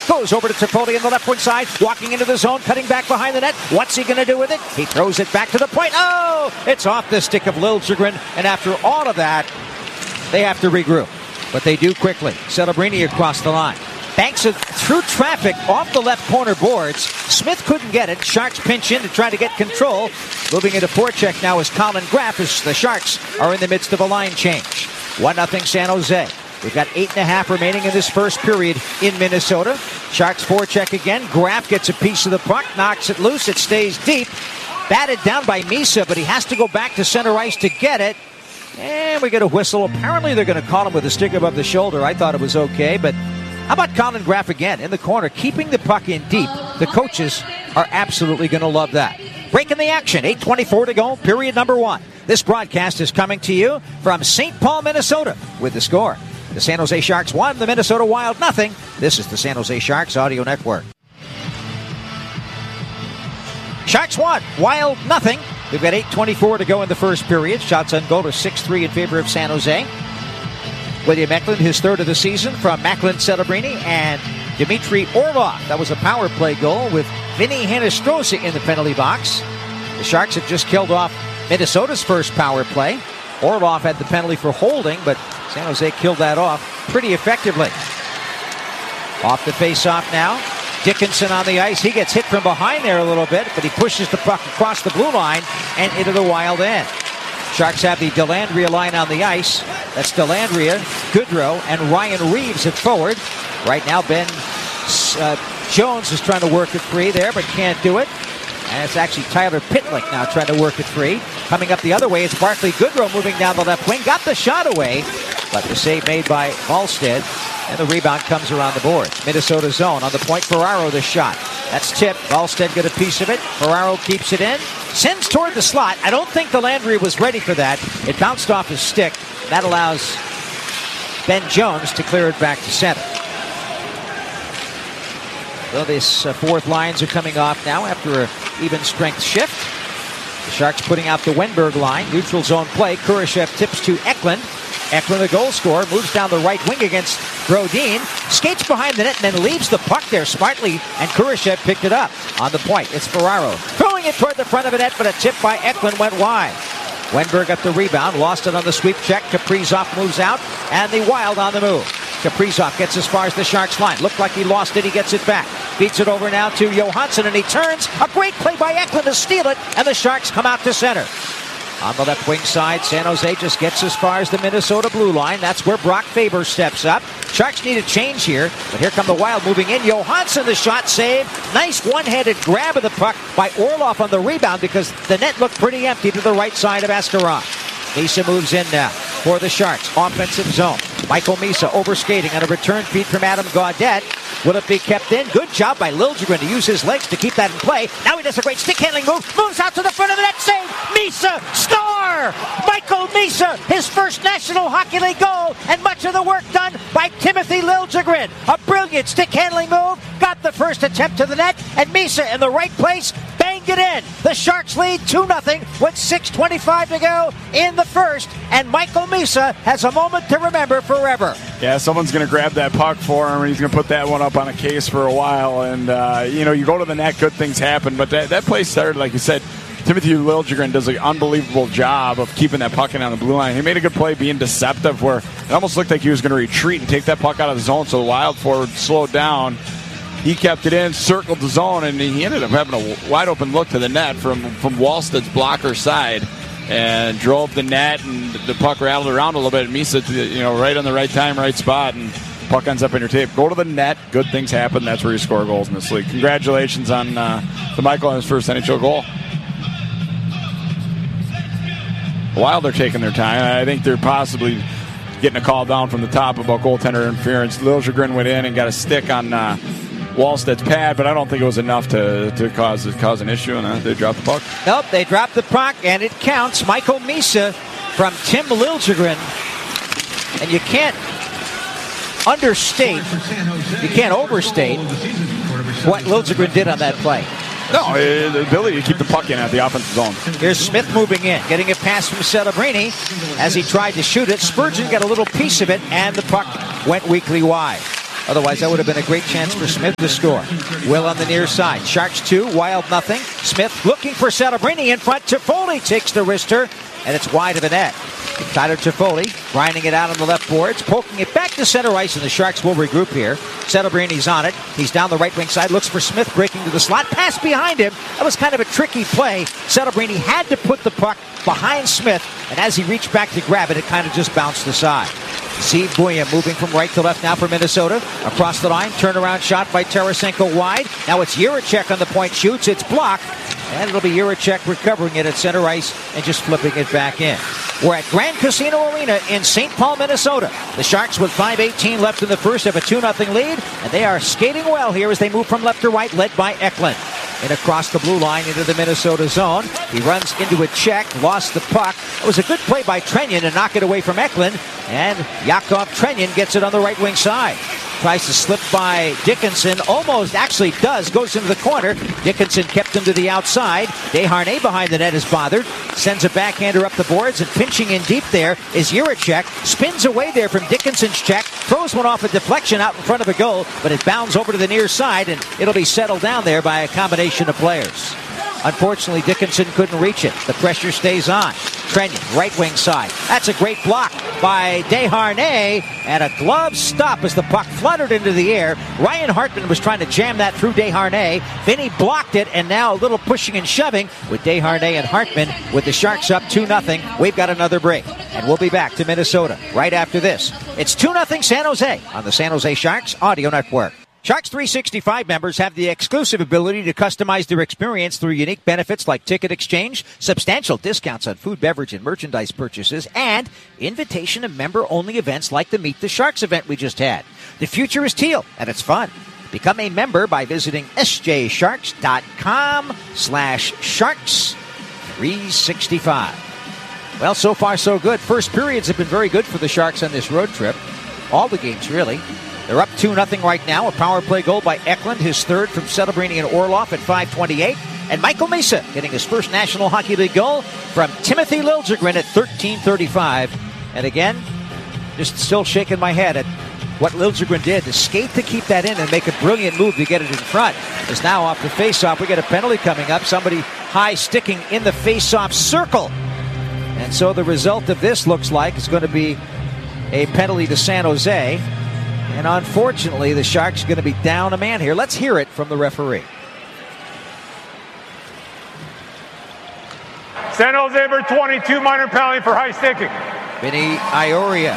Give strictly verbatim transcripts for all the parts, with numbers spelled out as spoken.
Goes over to Tripodi on the left wing side. Walking into the zone. Cutting back behind the net. What's he going to do with it? He throws it back to the point. Oh! It's off the stick of Liljegren. And after all of that, they have to regroup. But they do quickly. Celebrini across the line. Banks it through traffic off the left corner boards. Smith couldn't get it. Sharks pinch in to try to get control. Moving into forecheck now is Colin Graff as the Sharks are in the midst of a line change. one nothing San Jose. We've got eight and a half remaining in this first period in Minnesota. Sharks forecheck again. Graff gets a piece of the puck, knocks it loose. It stays deep. Batted down by Misa, but he has to go back to center ice to get it. And we get a whistle. Apparently they're going to call him with a stick above the shoulder. I thought it was okay, but how about Colin Graff again in the corner, keeping the puck in deep? The coaches are absolutely going to love that. Breaking the action, eight twenty-four to go, period number one. This broadcast is coming to you from Saint Paul, Minnesota, with the score. The San Jose Sharks one, the Minnesota Wild nothing. This is the San Jose Sharks Audio Network. Sharks one, Wild nothing. We've got eight twenty-four to go in the first period. Shots on goal are six three in favor of San Jose. William Eklund, his third of the season from Macklin Celebrini and Dmitry Orlov. That was a power play goal with Vinny Hinostroza in the penalty box. The Sharks have just killed off Minnesota's first power play. Orlov had the penalty for holding, but San Jose killed that off pretty effectively. Off the face-off now. Dickinson on the ice. He gets hit from behind there a little bit, but he pushes the puck across the blue line and into the Wild end. Sharks have the Dellandrea line on the ice. That's Dellandrea, Goodrow, and Ryan Reeves at forward. Right now, Ben uh, Jones is trying to work it free there, but can't do it. And it's actually Tyler Pitlick now trying to work it free. Coming up the other way, it's Barclay Goodrow moving down the left wing. Got the shot away, but the save made by Wallstedt. And the rebound comes around the boards. Minnesota zone on the point. Ferraro the shot. That's tipped. Wallstedt got a piece of it. Ferraro keeps it in. Sends toward the slot. I don't think Dellandrea was ready for that. It bounced off his stick. That allows Ben Jones to clear it back to center. Well, these uh, fourth lines are coming off now after an even strength shift. The Sharks putting out the Wenberg line. Neutral zone play. Kurashev tips to Eklund. Eklund, the goal scorer, moves down the right wing against Brodin, skates behind the net and then leaves the puck there smartly, and Kurashev picked it up. On the point, it's Ferraro throwing it toward the front of the net, but a tip by Eklund went wide. Wenberg got the rebound, lost it on the sweep check. Kaprizov moves out, and the Wild on the move. Kaprizov gets as far as the Sharks line. Looked like he lost it, he gets it back. Beats it over now to Johansson, and he turns. A great play by Eklund to steal it, and the Sharks come out to center. On the left wing side, San Jose just gets as far as the Minnesota blue line. That's where Brock Faber steps up. Sharks need a change here, but here come the Wild moving in. Johansson, the shot saved. Nice one-handed grab of the puck by Orlov on the rebound because the net looked pretty empty to the right side of Askarov. Misa moves in now for the Sharks. Offensive zone. Michael Misa overskating on a return feed from Adam Gaudette. Will it be kept in? Good job by Liljegren to use his legs to keep that in play. Now he does a great stick handling move. Moves out to the front of the net. Save. Misa. Score. Michael Misa. His first National Hockey League goal. And much of the work done by Timothy Liljegren. A brilliant stick handling move. Got the first attempt to the net. And Misa in the right place. Banged it in. The Sharks lead two nothing with six twenty-five to go in the first. And Michael Misa has a moment to remember forever. Yeah, someone's going to grab that puck for him, and he's going to put that one up on a case for a while. And, uh, you know, you go to the net, good things happen. But that, that play started, like you said, Timothy Liljegren does an unbelievable job of keeping that puck in on the blue line. He made a good play being deceptive where it almost looked like he was going to retreat and take that puck out of the zone, so the Wild forward slowed down. He kept it in, circled the zone, and he ended up having a wide-open look to the net from, from Wallsted's blocker side and drove the net, and the puck rattled around a little bit. Misa, you know, right on the right time, right spot, and puck ends up in your tape. Go to the net, good things happen. That's where you score goals in this league. Congratulations on uh, to Michael on his first N H L goal. Wild are taking their time. I think they're possibly getting a call down from the top about goaltender interference. Liljegren went in and got a stick on uh, Wallsted's pad, but I don't think it was enough to, to cause cause an issue, and uh, they dropped the puck. Nope, they dropped the puck, and it counts. Michael Misa from Tim Liljegren, and you can't understate, you can't overstate what Liljegren did on that play. No, the ability to keep the puck in at the offensive zone. Here's Smith moving in, getting a pass from Celebrini as he tried to shoot it. Spurgeon got a little piece of it, and the puck went weakly wide. Otherwise, that would have been a great chance for Smith to score. Will on the near side. Sharks two, Wild nothing. Smith looking for Celebrini in front. Toffoli takes the wrister, and it's wide of the net. Tyler Toffoli grinding it out on the left boards, poking it back to center ice, and the Sharks will regroup here. Celebrini's on it. He's down the right wing side, looks for Smith, breaking to the slot. Pass behind him. That was kind of a tricky play. Celebrini had to put the puck behind Smith, and as he reached back to grab it, it kind of just bounced aside. Steve Buya moving from right to left now for Minnesota. Across the line, turnaround shot by Tarasenko wide. Now it's Jiricek on the point, shoots, it's blocked. And it'll be Jiricek recovering it at center ice and just flipping it back in. We're at Grand Casino Arena in Saint Paul, Minnesota. The Sharks with five eighteen left in the first have a two nothing lead, and they are skating well here as they move from left to right, led by Eklund. And across the blue line into the Minnesota zone. He runs into a check, lost the puck. It was a good play by Trenyon to knock it away from Eklund, and Yakov Trenyon gets it on the right wing side. Tries to slip by Dickinson, almost actually does, goes into the corner. Dickinson kept him to the outside. Desharnais behind the net is bothered, sends a backhander up the boards, and pinching in deep there is Jiricek. Spins away there from Dickinson's check, throws one off a deflection out in front of a goal, but it bounds over to the near side, and it'll be settled down there by a combination of players. Unfortunately, Dickinson couldn't reach it. The pressure stays on. Trenyon, right wing side. That's a great block by Desharnais, and a glove stop as the puck fluttered into the air. Ryan Hartman was trying to jam that through Desharnais. Vinny blocked it, and now a little pushing and shoving with Desharnais and Hartman with the Sharks up two nothing. We've got another break, and we'll be back to Minnesota right after this. It's two nothing San Jose on the San Jose Sharks Audio Network. Sharks three sixty-five members have the exclusive ability to customize their experience through unique benefits like ticket exchange, substantial discounts on food, beverage, and merchandise purchases, and invitation to member-only events like the Meet the Sharks event we just had. The future is teal, and it's fun. Become a member by visiting sjsharks.com slash sharks 365. Well, so far so good. First periods have been very good for the Sharks on this road trip. All the games, really. They're up two nothing right now. A power play goal by Eklund, his third from Celebrini and Orlov at five twenty-eight. And Michael Mesa getting his first National Hockey League goal from Timothy Liljegren at thirteen thirty-five. And again, just still shaking my head at what Liljegren did to skate to keep that in and make a brilliant move to get it in front. Is now off the faceoff. We got a penalty coming up. Somebody high sticking in the faceoff circle. And so the result of this looks like it's going to be a penalty to San Jose. And unfortunately, the Sharks are going to be down a man here. Let's hear it from the referee. San Jose number twenty-two, minor penalty for high sticking. Vinny Ioria,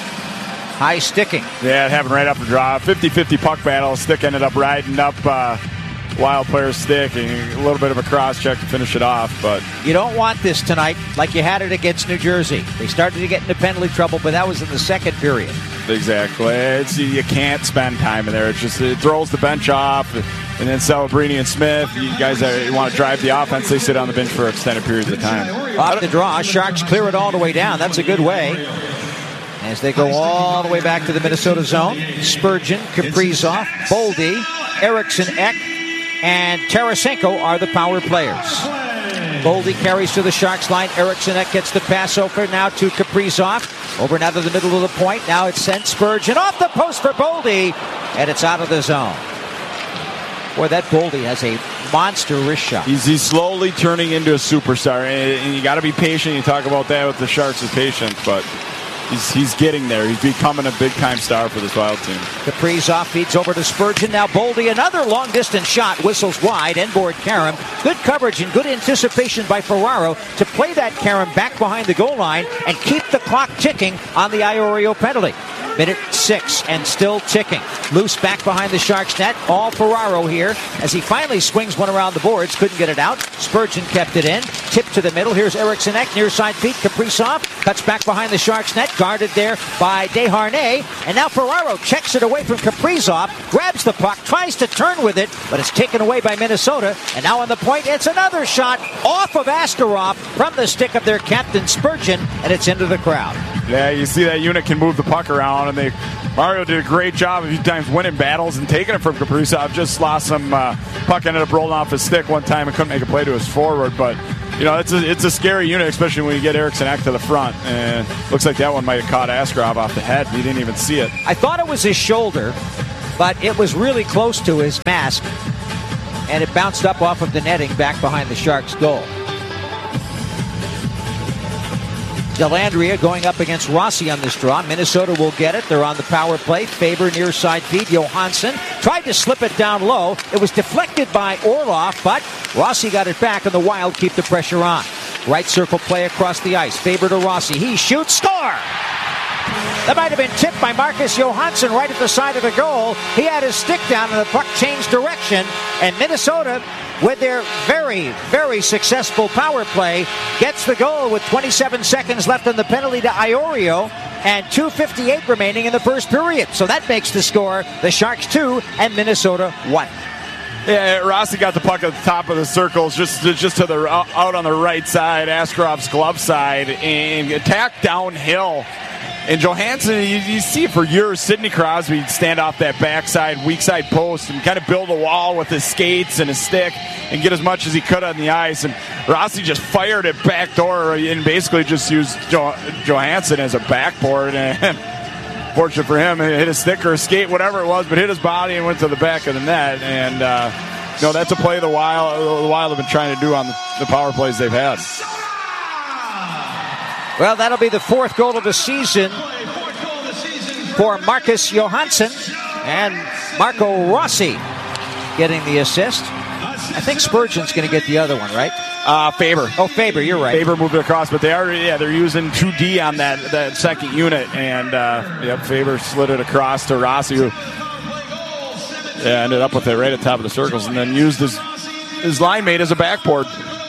high sticking. Yeah, it happened right off the draw. fifty-fifty puck battle. Stick ended up riding up uh, Wild player's stick, and a little bit of a cross check to finish it off. But you don't want this tonight like you had it against New Jersey. They started to get into penalty trouble, but that was in the second period. Exactly. It's, you can't spend time in there. It just it throws the bench off, and then Celebrini and Smith, you guys are, you want to drive the offense, they sit on the bench for extended periods of time. Off the draw, Sharks clear it all the way down. That's a good way. As they go all the way back to the Minnesota zone, Spurgeon, Kaprizov, Boldy, Eriksson Ek, and Tarasenko are the power players. Boldy carries to the Sharks line. Eriksson Ek gets the pass over now to Kaprizov. Over now to the middle of the point. Now it's sent Spurgeon off the post for Boldy, and it's out of the zone. Boy, that Boldy has a monster wrist shot. He's, he's slowly turning into a superstar, and, and you got to be patient. You talk about that with the Sharks is patient, but he's, he's getting there. He's becoming a big-time star for this Wild team. Kaprizov feeds over to Spurgeon. Now Boldy, another long-distance shot, whistles wide, end-board Karam. Good coverage and good anticipation by Ferraro to play that Karam back behind the goal line and keep the clock ticking on the Iorio penalty. Minute six and still ticking. Loose back behind the Sharks net. All Ferraro here as he finally swings one around the boards. Couldn't get it out. Spurgeon kept it in. Tip to the middle. Here's Eriksson Ek. Near side feet. Kaprizov cuts back behind the Sharks net. Guarded there by Desharnais. And now Ferraro checks it away from Kaprizov. Grabs the puck. Tries to turn with it. But it's taken away by Minnesota. And now on the point, it's another shot off of Askarov from the stick of their captain Spurgeon. And it's into the crowd. Yeah, you see that unit can move the puck around, and they Mario did a great job a few times winning battles and taking it from Kaprizov. Just lost some uh, puck, ended up rolling off his stick one time and couldn't make a play to his forward. But you know, it's a it's a scary unit, especially when you get Eriksson Ek to the front. And looks like that one might have caught Askarov off the head. He didn't even see it. I thought it was his shoulder. but it was really close to his mask, and it bounced up off of the netting back behind the Sharks' goal. Dellandrea going up against Rossi on this draw. Minnesota will get it. They're on the power play. Faber near side feed. Johansson tried to slip it down low. It was deflected by Orlov, but Rossi got it back, and the Wild keep the pressure on. Right circle play across the ice. Faber to Rossi. He shoots. Score! That might have been tipped by Marcus Johansson right at the side of the goal. He had his stick down, and the puck changed direction. And Minnesota, with their very, very successful power play, gets the goal with twenty-seven seconds left on the penalty to Iorio and two fifty-eight remaining in the first period. So that makes the score the Sharks two and Minnesota one. Yeah, Rossi got the puck at the top of the circles, just just to the out on the right side, Askarov's glove side, and attacked downhill. And Johansson, you, you see it for years, Sidney Crosby stand off that backside, weak side post and kind of build a wall with his skates and his stick and get as much as he could on the ice. And Rossi just fired it backdoor and basically just used jo- Johansson as a backboard. And fortunate for him, it hit his stick or his skate, whatever it was, but hit his body and went to the back of the net. And, uh, you know, that's a play the Wild, the Wild have been trying to do on the, the power plays they've had. Well, that'll be the fourth goal of the season for Marcus Johansson, and Marco Rossi getting the assist. I think Spurgeon's going to get the other one, right? Uh, Faber. Oh, Faber, you're right. Faber moved it across, but they are, yeah, they're using two D on that, that second unit, and uh, yep, Faber slid it across to Rossi, who yeah, ended up with it right at the top of the circles, and then used his his line mate as a backboard.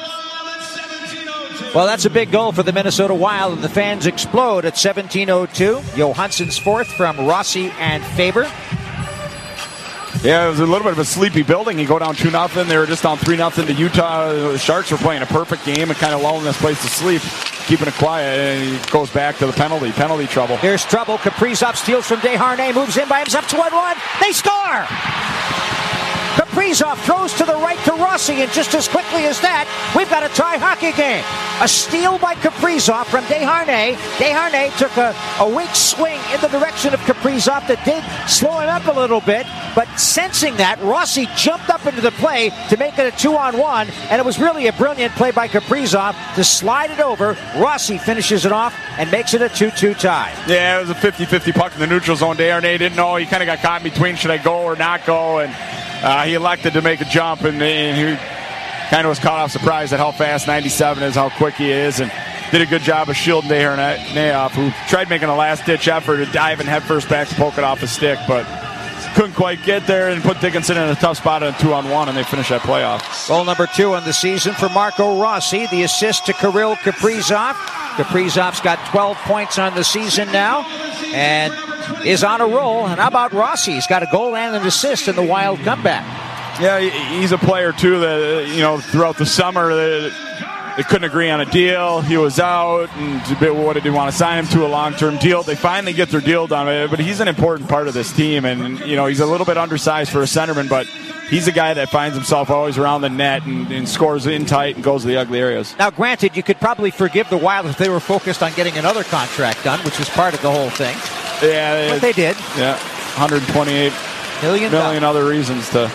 Well, that's a big goal for the Minnesota Wild, and the fans explode at seventeen oh two. Johansson's fourth from Rossi and Faber. Yeah, it was a little bit of a sleepy building. You go down two nothing. They were just down three nothing to Utah. The Sharks were playing a perfect game and kind of lulling this place to sleep, keeping it quiet, and he goes back to the penalty. Penalty trouble. Here's trouble. Kaprizov steals from Desharnais, moves in by himself to one one. They score! Kaprizov throws to the right to Rossi, and just as quickly as that, we've got a tie hockey game. A steal by Kaprizov from Desharnais. Desharnais took a, a weak swing in the direction of Kaprizov that did slow him up a little bit, but sensing that, Rossi jumped up into the play to make it a two-on-one, and it was really a brilliant play by Kaprizov to slide it over. Rossi finishes it off and makes it a two two tie. Yeah, it was a fifty-fifty puck in the neutral zone. Desharnais didn't know. He kind of got caught in between, should I go or not go, and Uh, he elected to make a jump, and, and he kind of was caught off surprise at how fast ninety-seven is, how quick he is, and did a good job of shielding Desharnais off, who tried making a last-ditch effort to dive and head first back to poke it off his stick, but couldn't quite get there and put Dickinson in a tough spot on a two-on-one, and they finish that playoff. Goal number two on the season for Marco Rossi. The assist to Kirill Kaprizov. Kaprizov's got twelve points on the season now, and is on a roll. And how about Rossi? He's got a goal and an assist in the Wild comeback. Yeah, he's a player, too, that, you know, throughout the summer, they, they couldn't agree on a deal. He was out, and what did he want to sign him to a long-term deal? They finally get their deal done, but he's an important part of this team. And, you know, he's a little bit undersized for a centerman, but he's a guy that finds himself always around the net and, and scores in tight and goes to the ugly areas. Now, granted, you could probably forgive the Wild if they were focused on getting another contract done, which was part of the whole thing. Yeah, but they did. Yeah, one hundred twenty-eight million, million other reasons to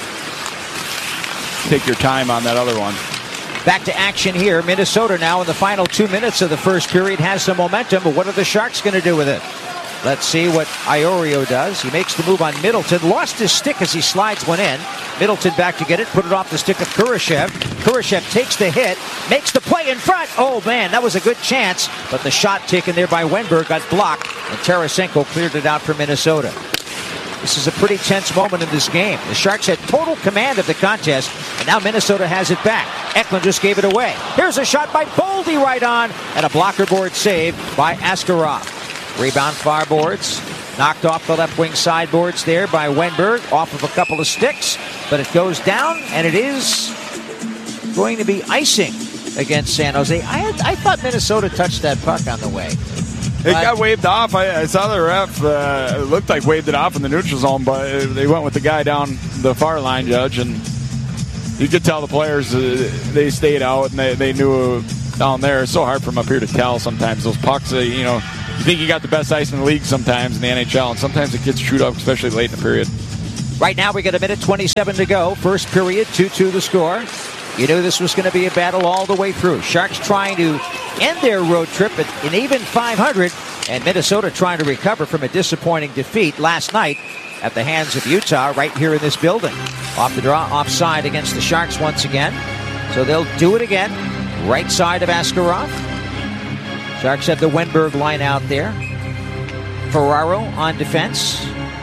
take your time on that other one. Back to action here. Minnesota now in the final two minutes of the first period has some momentum, but what are the Sharks going to do with it? Let's see what Iorio does. He makes the move on Middleton. Lost his stick as he slides one in. Middleton back to get it. Put it off the stick of Kurashev. Kurashev takes the hit. Makes the play in front. Oh, man, that was a good chance. But the shot taken there by Wenberg got blocked. And Tarasenko cleared it out for Minnesota. This is a pretty tense moment in this game. The Sharks had total command of the contest, and now Minnesota has it back. Eklund just gave it away. Here's a shot by Boldy right on, and a blocker board save by Askarov. Rebound far boards. Knocked off the left wing sideboards there by Wenberg, off of a couple of sticks, but it goes down, and it is going to be icing against San Jose. I, had, I thought Minnesota touched that puck on the way. It but got waved off. I, I saw the ref. Uh, it looked like waved it off in the neutral zone, but they went with the guy down the far line, Judge, and you could tell the players uh, they stayed out and they, they knew down there. It's so hard from up here to tell sometimes. Those pucks, uh, you know, you think you got the best ice in the league sometimes in the N H L, and sometimes the kids shoot up, especially late in the period. Right now we got a minute twenty-seven to go. First period, two two the score. You knew this was going to be a battle all the way through. Sharks trying to end their road trip at an even five hundred, and Minnesota trying to recover from a disappointing defeat last night at the hands of Utah right here in this building. Off the draw, offside against the Sharks once again. So they'll do it again. Right side of Askarov. Sharks have the Wenberg line out there. Ferraro on defense,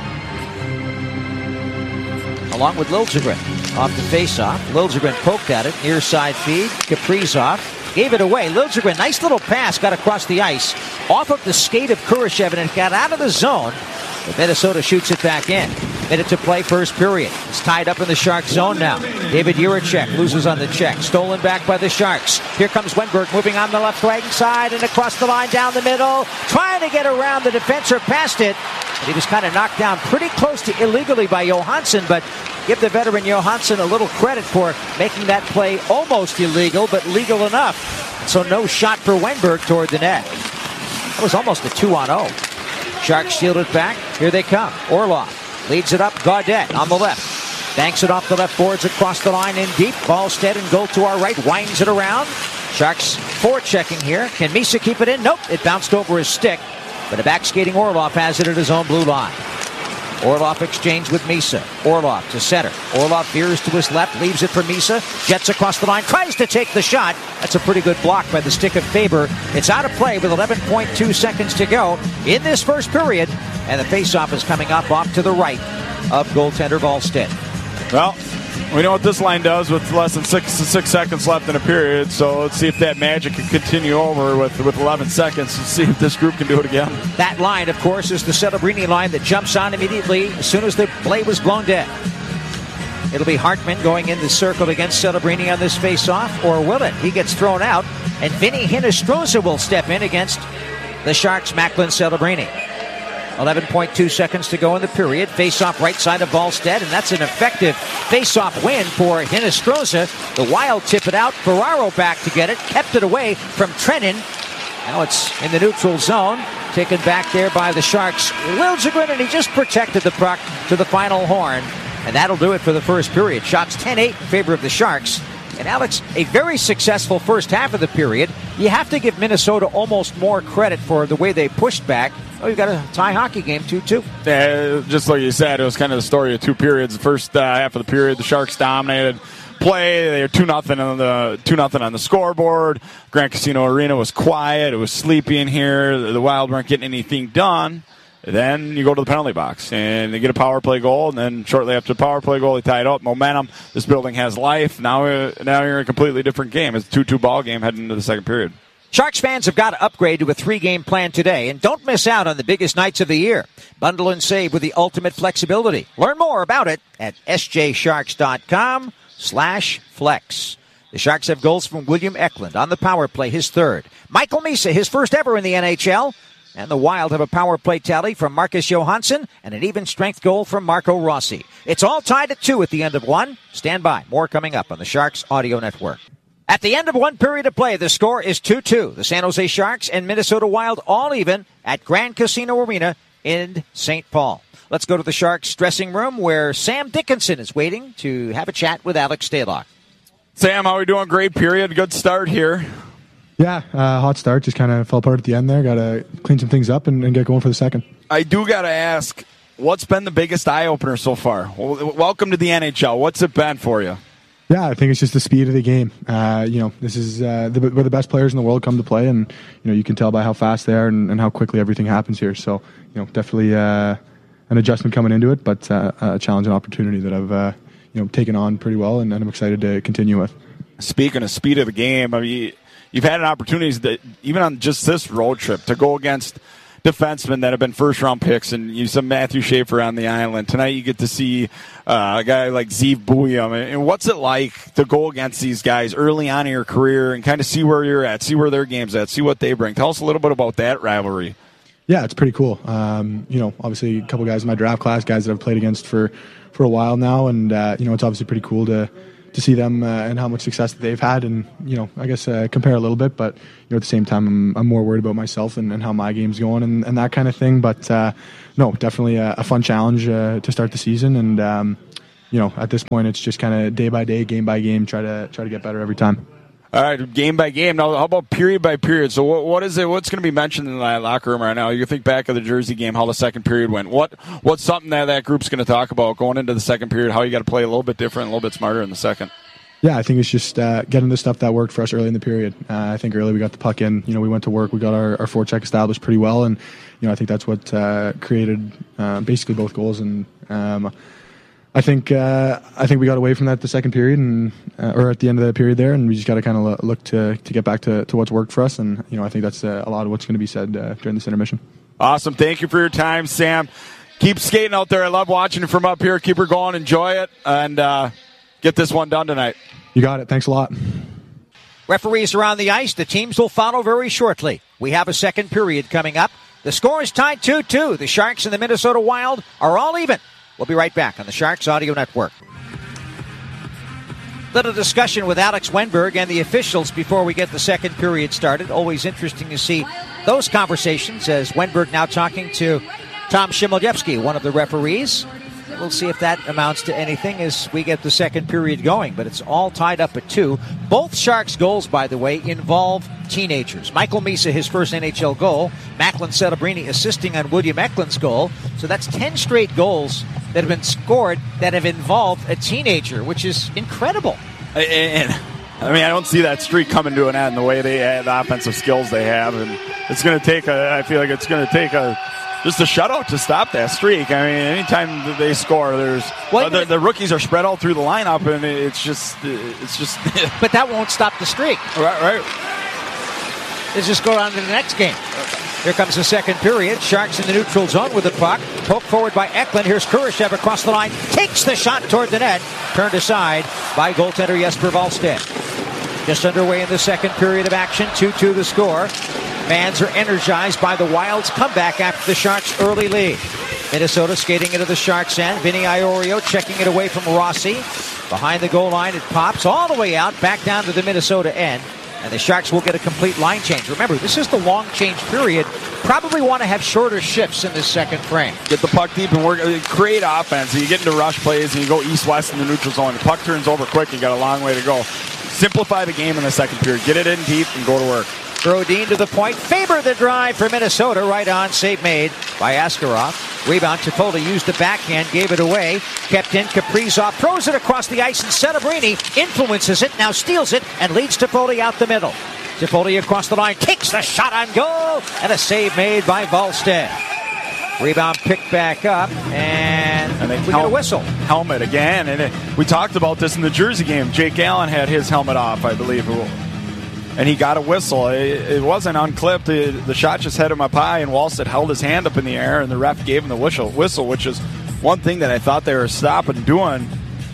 along with Liljegren off the face-off. Liljegren poked at it, near side feed. Kaprizov gave it away. Liljegren, nice little pass, got across the ice, off of the skate of Kurashev, and it got out of the zone. But Minnesota shoots it back in. Minute to play, first period. It's tied up in the Sharks zone now. David Jiricek loses on the check. Stolen back by the Sharks. Here comes Wenberg moving on the left wing side and across the line down the middle. Trying to get around the defender past it. But he was kind of knocked down pretty close to illegally by Johansson, but give the veteran Johansson a little credit for making that play almost illegal, but legal enough. So no shot for Wenberg toward the net. That was almost a two on oh. Sharks shield it back. Here they come. Orlov leads it up. Gaudette on the left. Banks it off the left boards across the line in deep. Ballstead and goal to our right. Winds it around. Sharks forechecking here. Can Misa keep it in? Nope. It bounced over his stick. But a back-skating Orlov has it at his own blue line. Orlov exchange with Misa. Orlov to center. Orlov veers to his left, leaves it for Misa. Jets across the line, tries to take the shot. That's a pretty good block by the stick of Faber. It's out of play with eleven point two seconds to go in this first period. And the faceoff is coming up off to the right of goaltender Ballstead. Well, we know what this line does with less than six six seconds left in a period, so let's see if that magic can continue over with, with eleven seconds and see if this group can do it again. That line, of course, is the Celebrini line that jumps on immediately as soon as the play was blown dead. It'll be Hartman going in the circle against Celebrini on this face-off, or will it? He gets thrown out, and Vinny Hinostroza will step in against the Sharks' Macklin Celebrini. eleven point two seconds to go in the period. Face-off right side of Ballstead, and that's an effective face-off win for Hinostroza. The Wild tip it out. Ferraro back to get it. Kept it away from Trennan. Now it's in the neutral zone. Taken back there by the Sharks. Liljegren, and he just protected the puck to the final horn. And that'll do it for the first period. Shots ten eight in favor of the Sharks. And Alex, a very successful first half of the period. You have to give Minnesota almost more credit for the way they pushed back. Oh, you've got a tie hockey game, two two. Yeah, just like you said, it was kind of the story of two periods. The first uh, half of the period, the Sharks dominated play. They were two nothing on the two nothing on the scoreboard. Grand Casino Arena was quiet. It was sleepy in here. The Wild weren't getting anything done. Then you go to the penalty box, and they get a power play goal, and then shortly after the power play goal, they tie it up. Momentum. This building has life. Now, now you're in a completely different game. It's a two two ball game heading into the second period. Sharks fans have got to upgrade to a three-game plan today, and don't miss out on the biggest nights of the year. Bundle and save with the ultimate flexibility. Learn more about it at sjsharks.com slash flex. The Sharks have goals from William Eklund on the power play, his third. Michael Misa, his first ever in the N H L. And the Wild have a power play tally from Marcus Johansson and an even strength goal from Marco Rossi. It's all tied at two at the end of one. Stand by. More coming up on the Sharks Audio Network. At the end of one period of play, the score is two two. The San Jose Sharks and Minnesota Wild all even at Grand Casino Arena in Saint Paul. Let's go to the Sharks dressing room where Sam Dickinson is waiting to have a chat with Alex Stalock. Sam, how are we doing? Great period. Good start here. Yeah, uh, hot start. Just kind of fell apart at the end there. Got to clean some things up and, and get going for the second. I do got to ask, what's been the biggest eye-opener so far? Well, welcome to the N H L. What's it been for you? Yeah, I think it's just the speed of the game. Uh, you know, this is uh, the, where the best players in the world come to play, and you know you can tell by how fast they are and, and how quickly everything happens here. So, you know, definitely uh, an adjustment coming into it, but uh, a challenge and opportunity that I've uh, you know taken on pretty well, and, and I'm excited to continue with. Speaking of speed of the game, I mean, you've had an opportunity that even on just this road trip to go against defensemen that have been first-round picks, and you saw Matthew Schaefer on the island. Tonight you get to see uh, a guy like Zeev Buium. And what's it like to go against these guys early on in your career and kind of see where you're at, see where their game's at, see what they bring? Tell us a little bit about that rivalry. Yeah, it's pretty cool. Um, you know, obviously a couple guys in my draft class, guys that I've played against for, for a while now, and uh, you know, it's obviously pretty cool to to see them uh, and how much success that they've had, and you know, I guess uh, compare a little bit. But you know, at the same time, I'm, I'm more worried about myself and, and how my game's going and, and that kind of thing. But uh, no, definitely a, a fun challenge uh, to start the season, and um, you know, at this point, it's just kind of day by day, game by game, try to try to get better every time. All right, game by game. Now, how about period by period? So, what, what is it? What's going to be mentioned in the locker room right now? You think back of the Jersey game, how the second period went. What what's something that that group's going to talk about going into the second period? How you got to play a little bit different, a little bit smarter in the second. Yeah, I think it's just uh, getting the stuff that worked for us early in the period. Uh, I think early we got the puck in. You know, we went to work. We got our, our forecheck established pretty well, and you know, I think that's what uh, created uh, basically both goals. And um, I think uh, I think we got away from that the second period, and uh, or at the end of the period there, and we just got to kind of look to to get back to, to what's worked for us. And you know, I think that's uh, a lot of what's going to be said uh, during this intermission. Awesome, thank you for your time, Sam. Keep skating out there. I love watching you from up here. Keep her going. Enjoy it, and uh, get this one done tonight. You got it. Thanks a lot. Referees are on the ice. The teams will follow very shortly. We have a second period coming up. The score is tied two two. The Sharks and the Minnesota Wild are all even. We'll be right back on the Sharks Audio Network. Little discussion with Alex Wennberg and the officials before we get the second period started. Always interesting to see those conversations as Wennberg now talking to Tom Shimoljevsky, one of the referees. We'll see if that amounts to anything as we get the second period going, but it's all tied up at two. Both Sharks' goals, by the way, involve teenagers. Michael Misa, his first N H L goal. Macklin Celebrini assisting on William Eklund's goal. So that's ten straight goals that have been scored that have involved a teenager, which is incredible. And, I mean, I don't see that streak coming to an end the way they have, the offensive skills they have. And it's going to take a, I feel like it's going to take a, just a shutout to stop that streak. I mean, anytime they score, there's uh, the, the rookies are spread all through the lineup, and it's just, it's just. But that won't stop the streak. Right, right. Let's just go on to the next game. Here comes the second period. Sharks in the neutral zone with the puck. Poked forward by Eklund. Here's Kurashev across the line. Takes the shot toward the net. Turned aside by goaltender Jesper Wallstedt. Just underway in the second period of action. two two the score. Fans are energized by the Wild's comeback after the Sharks' early lead. Minnesota skating into the Sharks' end. Vinny Iorio checking it away from Rossi. Behind the goal line, it pops all the way out, back down to the Minnesota end. And the Sharks will get a complete line change. Remember, this is the long change period. Probably want to have shorter shifts in this second frame. Get the puck deep and work, create offense. And you get into rush plays and you go east-west in the neutral zone. The puck turns over quick. You got a long way to go. Simplify the game in the second period. Get it in deep and go to work. Brodin to the point. Faber the drive for Minnesota. Right on. Save made by Askarov. Rebound. Toffoli used the backhand. Gave it away. Kept in. Kaprizov throws it across the ice, and Celebrini influences it. Now steals it and leads Toffoli out the middle. Toffoli across the line. Takes the shot on goal. And a save made by Wallstedt. Rebound picked back up. And, and we hel- get a whistle. Helmet again. And it, we talked about this in the Jersey game. Jake Allen had his helmet off, I believe. And he got a whistle. It, it wasn't unclipped. The, the shot just hit him up high, and Wallstedt held his hand up in the air, and the ref gave him the whistle, whistle, which is one thing that I thought they were stopping doing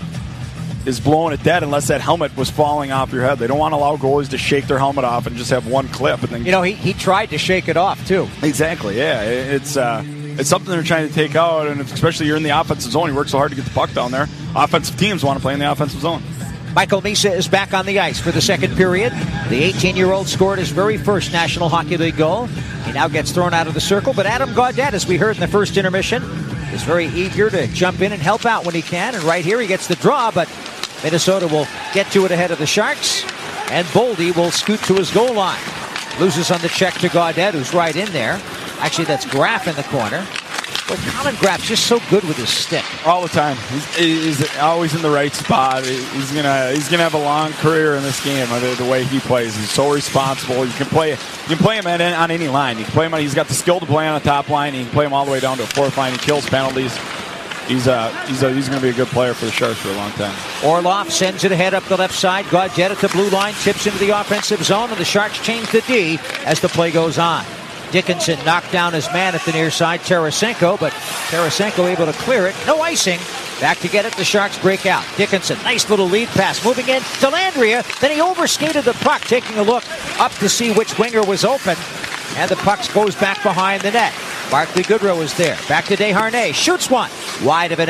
is blowing it dead unless that helmet was falling off your head. They don't want to allow goalies to shake their helmet off and just have one clip. And then You know, he, he tried to shake it off, too. Exactly, yeah. It, it's uh, it's something they're trying to take out, and especially you're in the offensive zone. You work so hard to get the puck down there. Offensive teams want to play in the offensive zone. Michael Misa is back on the ice for the second period. The eighteen-year-old scored his very first National Hockey League goal. He now gets thrown out of the circle, but Adam Gaudette, as we heard in the first intermission, is very eager to jump in and help out when he can. And right here he gets the draw, but Minnesota will get to it ahead of the Sharks, and Boldy will scoot to his goal line. Loses on the check to Gaudette, who's right in there. Actually, that's Graff in the corner. But Colin Graff's just so good with his stick. All the time. He's, he's always in the right spot. He's gonna he's gonna have a long career in this game. The, the way he plays, he's so responsible. You can play you can play him at, on any line. You can play him. On, he's got the skill to play on the top line. You can play him all the way down to a fourth line. He kills penalties. He's uh he's uh, he's going to be a good player for the Sharks for a long time. Orlov sends it ahead up the left side. Gaudette at the blue line, tips into the offensive zone, and the Sharks change the D as the play goes on. Dickinson knocked down his man at the near side, Tarasenko, but Tarasenko able to clear it. No icing. Back to get it, the Sharks break out. Dickinson, nice little lead pass, moving in. Dellandrea, then he overskated the puck, taking a look up to see which winger was open, and the puck goes back behind the net. Barclay Goodrow is there. Back to Desharnais, shoots one, wide of a net.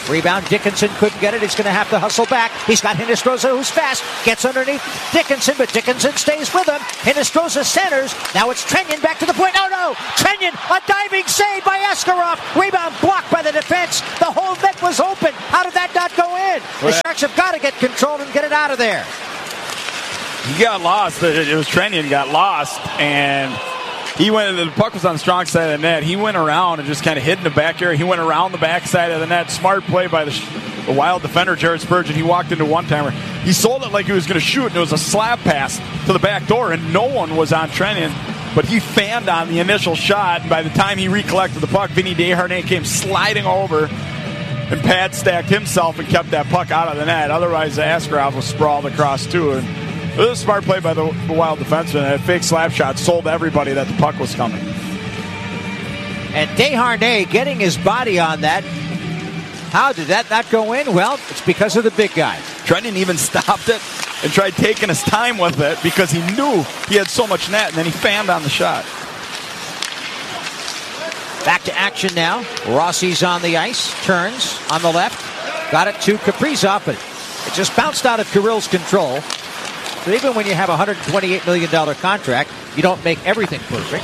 Rebound, Dickinson couldn't get it. He's going to have to hustle back. He's got Hinostroza, who's fast. Gets underneath Dickinson, but Dickinson stays with him. Hinostroza centers. Now it's Trenyon back to the point. Oh, no! Trenyon, a diving save by Askarov. Rebound blocked by the defense. The whole net was open. How did that not go in? The Sharks have got to get control and get it out of there. He got lost. It was Trenyon got lost, and he went. The puck was on the strong side of the net. He went around and just kind of hid in the back area. He went around the back side of the net. Smart play by the, the Wild defender, Jared Spurgeon. He walked into one-timer. He sold it like he was going to shoot, and it was a slap pass to the back door, and no one was on Trenyon. But he fanned on the initial shot, and by the time he recollected the puck, Vinny Desharnais came sliding over and pad stacked himself and kept that puck out of the net. Otherwise, Askarov was sprawled across, too. And it was a smart play by the, the Wild defenseman. That fake slap shot sold everybody that the puck was coming. And Desharnais getting his body on that. How did that not go in? Well, it's because of the big guy. Trenyon even stopped it and tried taking his time with it because he knew he had so much net, and then he fanned on the shot. Back to action now. Rossi's on the ice. Turns on the left. Got it to Kaprizov, but it just bounced out of Kirill's control. But even when you have a one hundred twenty-eight million dollars contract, you don't make everything perfect.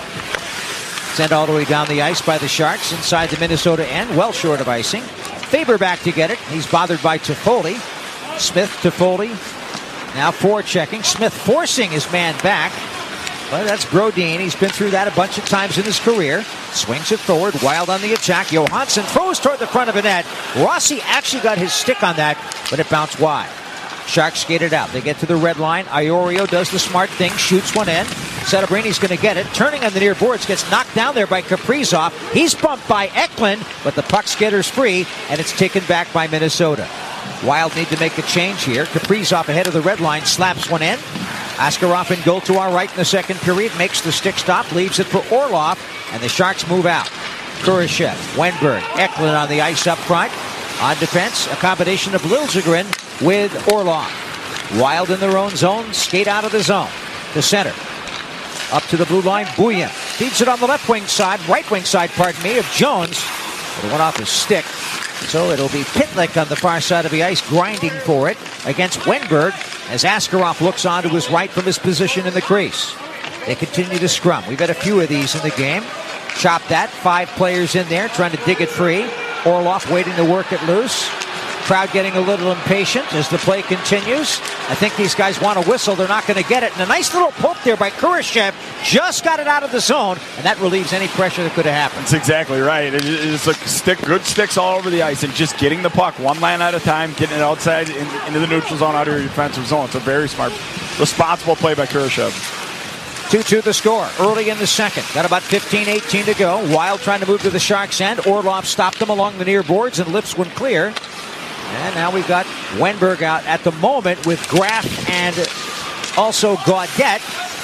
Sent all the way down the ice by the Sharks inside the Minnesota end, well short of icing. Faber back to get it. He's bothered by Toffoli. Smith, Toffoli. Now forechecking. Smith forcing his man back. Well, that's Brodin. He's been through that a bunch of times in his career. Swings it forward. Wild on the attack. Johansson throws toward the front of the net. Rossi actually got his stick on that, but it bounced wide. Sharks skated out. They get to the red line. Iorio does the smart thing, shoots one in. Celebrini's going to get it. Turning on the near boards, gets knocked down there by Kaprizov. He's bumped by Eklund, but the puck skitters free, and it's taken back by Minnesota. Wild need to make a change here. Kaprizov ahead of the red line, slaps one in. Askarov in goal to our right in the second period, makes the stick stop, leaves it for Orlov, and the Sharks move out. Kurashev, Wenberg, Eklund on the ice up front. On defense, a combination of Liljegren with Orlov. Wild in their own zone, skate out of the zone. To center. Up to the blue line, Buyan. Feeds it on the left wing side, right wing side, pardon me, of Jones. But it went off his stick. So it'll be Pitlick on the far side of the ice, grinding for it against Wenberg as Askarov looks on to his right from his position in the crease. They continue to scrum. We've had a few of these in the game. Chop that. Five players in there trying to dig it free. Orlov waiting to work it loose. Crowd getting a little impatient as the play continues. I think these guys want to whistle. They're not going to get it. And a nice little poke there by Kurashev. Just got it out of the zone, and that relieves any pressure that could have happened. That's exactly right. It's like stick, good sticks all over the ice and just getting the puck one line at a time, getting it outside in, into the neutral zone, out of your defensive zone. It's a very smart, responsible play by Kurashev. two two the score early in the second. Got about fifteen eighteen to go. Wild trying to move to the Sharks' end. Orlov stopped them along the near boards and lifts one clear. And now we've got Wenberg out at the moment with Graf and also Gaudette.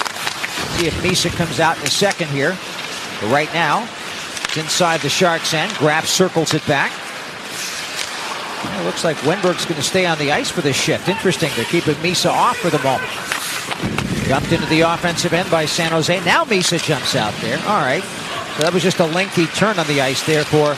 See if Misa comes out in a second here. But right now, it's inside the Sharks' end. Graf circles it back. And it looks like Wenberg's going to stay on the ice for this shift. Interesting. They're keeping Misa off for the moment. Jumped into the offensive end by San Jose. Now Misa jumps out there. All right. So that was just a lengthy turn on the ice there for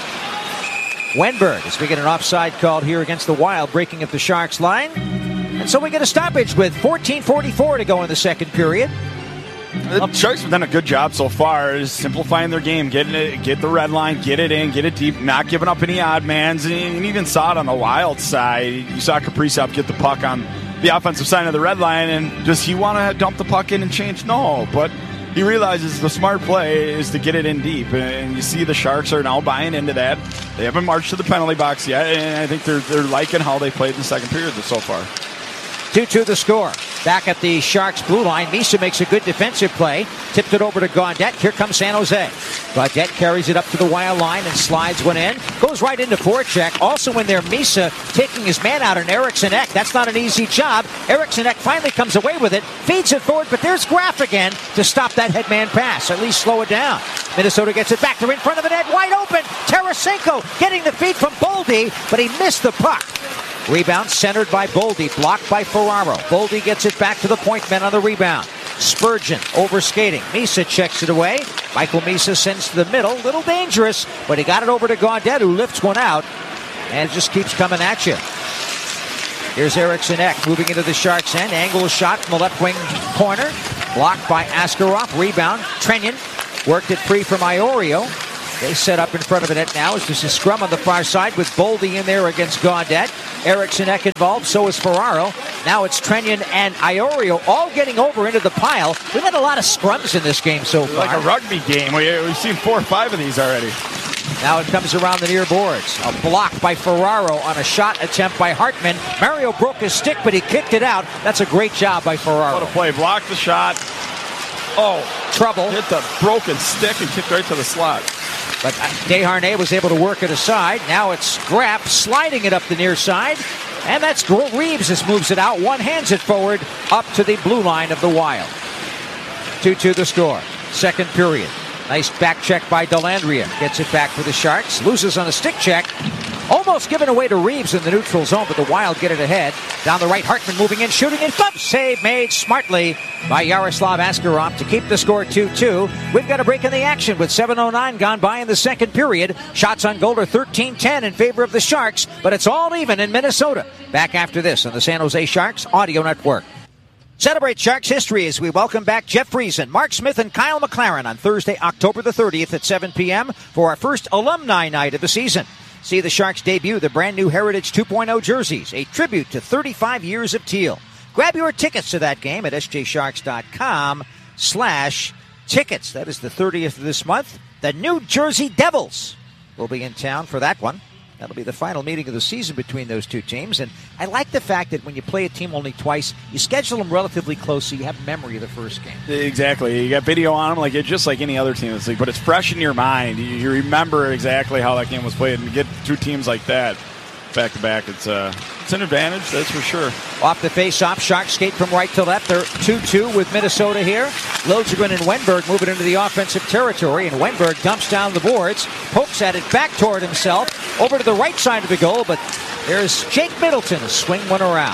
Wenberg, as we get an offside called here against the Wild, breaking at the Sharks line. And so we get a stoppage with fourteen forty-four to go in the second period. The Sharks have done a good job so far, is simplifying their game, getting it, get the red line, get it in, get it deep, not giving up any odd mans. And you even saw it on the Wild side. You saw Kaprizov get the puck on the offensive side of the red line, and does he want to dump the puck in and change? No, but he realizes the smart play is to get it in deep, and you see the Sharks are now buying into that. They haven't marched to the penalty box yet, and I think they're they're liking how they played in the second period so far. two two the score. Back at the Sharks blue line, Misa makes a good defensive play. Tipped it over to Gaudette. Here comes San Jose. Gaudette carries it up to the Wild line and slides one in. Goes right into forecheck. Also in there, Misa taking his man out on Eriksson Ek. That's not an easy job. Eriksson Ek finally comes away with it. Feeds it forward, but there's Graf again to stop that headman pass. At least slow it down. Minnesota gets it back. They're in front of the net. Wide open. Tarasenko getting the feed from Boldy, but he missed the puck. Rebound centered by Boldy, blocked by Ferraro. Boldy gets it back to the point men on the rebound. Spurgeon over skating. Misa checks it away. Michael Misa sends to the middle. Little dangerous, but he got it over to Gaudette, who lifts one out. And it just keeps coming at you. Here's Eriksson Ek moving into the Sharks' end. Angle shot from the left wing corner. Blocked by Askarov. Rebound. Trenyon worked it free from Iorio. They set up in front of the net now. It's just a scrum on the far side with Boldy in there against Gaudette. Eriksson Ek involved, so is Ferraro. Now it's Trenyon and Iorio all getting over into the pile. We've had a lot of scrums in this game so far. Like a rugby game. We, we've seen four or five of these already. Now it comes around the near boards. A block by Ferraro on a shot attempt by Hartman. Mario broke his stick, but he kicked it out. That's a great job by Ferraro. What a play. Blocked the shot. Oh, trouble. Hit the broken stick and kicked right to the slot. But Desharnais was able to work it aside. Now it's Grapp sliding it up the near side. And that's Reeves just moves it out. One hands it forward up to the blue line of the Wild. two two the score. Second period. Nice back check by Dellandrea. Gets it back for the Sharks. Loses on a stick check. Almost given away to Reeves in the neutral zone, but the Wild get it ahead. Down the right, Hartman moving in, shooting it. Glove save made smartly by Yaroslav Askarov to keep the score two two. We've got a break in the action with seven oh nine gone by in the second period. Shots on goal are thirteen ten in favor of the Sharks, but it's all even in Minnesota. Back after this on the San Jose Sharks Audio Network. Celebrate Sharks history as we welcome back Jeff Friesen, Mark Smith, and Kyle McLaren on Thursday, October the thirtieth at seven p.m. for our first alumni night of the season. See the Sharks debut the brand new Heritage two point oh jerseys, a tribute to thirty-five years of teal. Grab your tickets to that game at sjsharks.com slash tickets. That is the thirtieth of this month. The New Jersey Devils will be in town for that one. That'll be the final meeting of the season between those two teams. And I like the fact that when you play a team only twice, you schedule them relatively close so you have memory of the first game. Exactly. You got video on them, like it's just like any other team in this league, but it's fresh in your mind. You, you remember exactly how that game was played, and to get two teams like that back to back, it's uh, it's an advantage, that's for sure. Off the face-off, Sharks skate from right to left. They're two two with Minnesota here. Liljegren and Wenberg moving into the offensive territory, and Wenberg dumps down the boards, pokes at it back toward himself, over to the right side of the goal, but there's Jake Middleton to swing one around.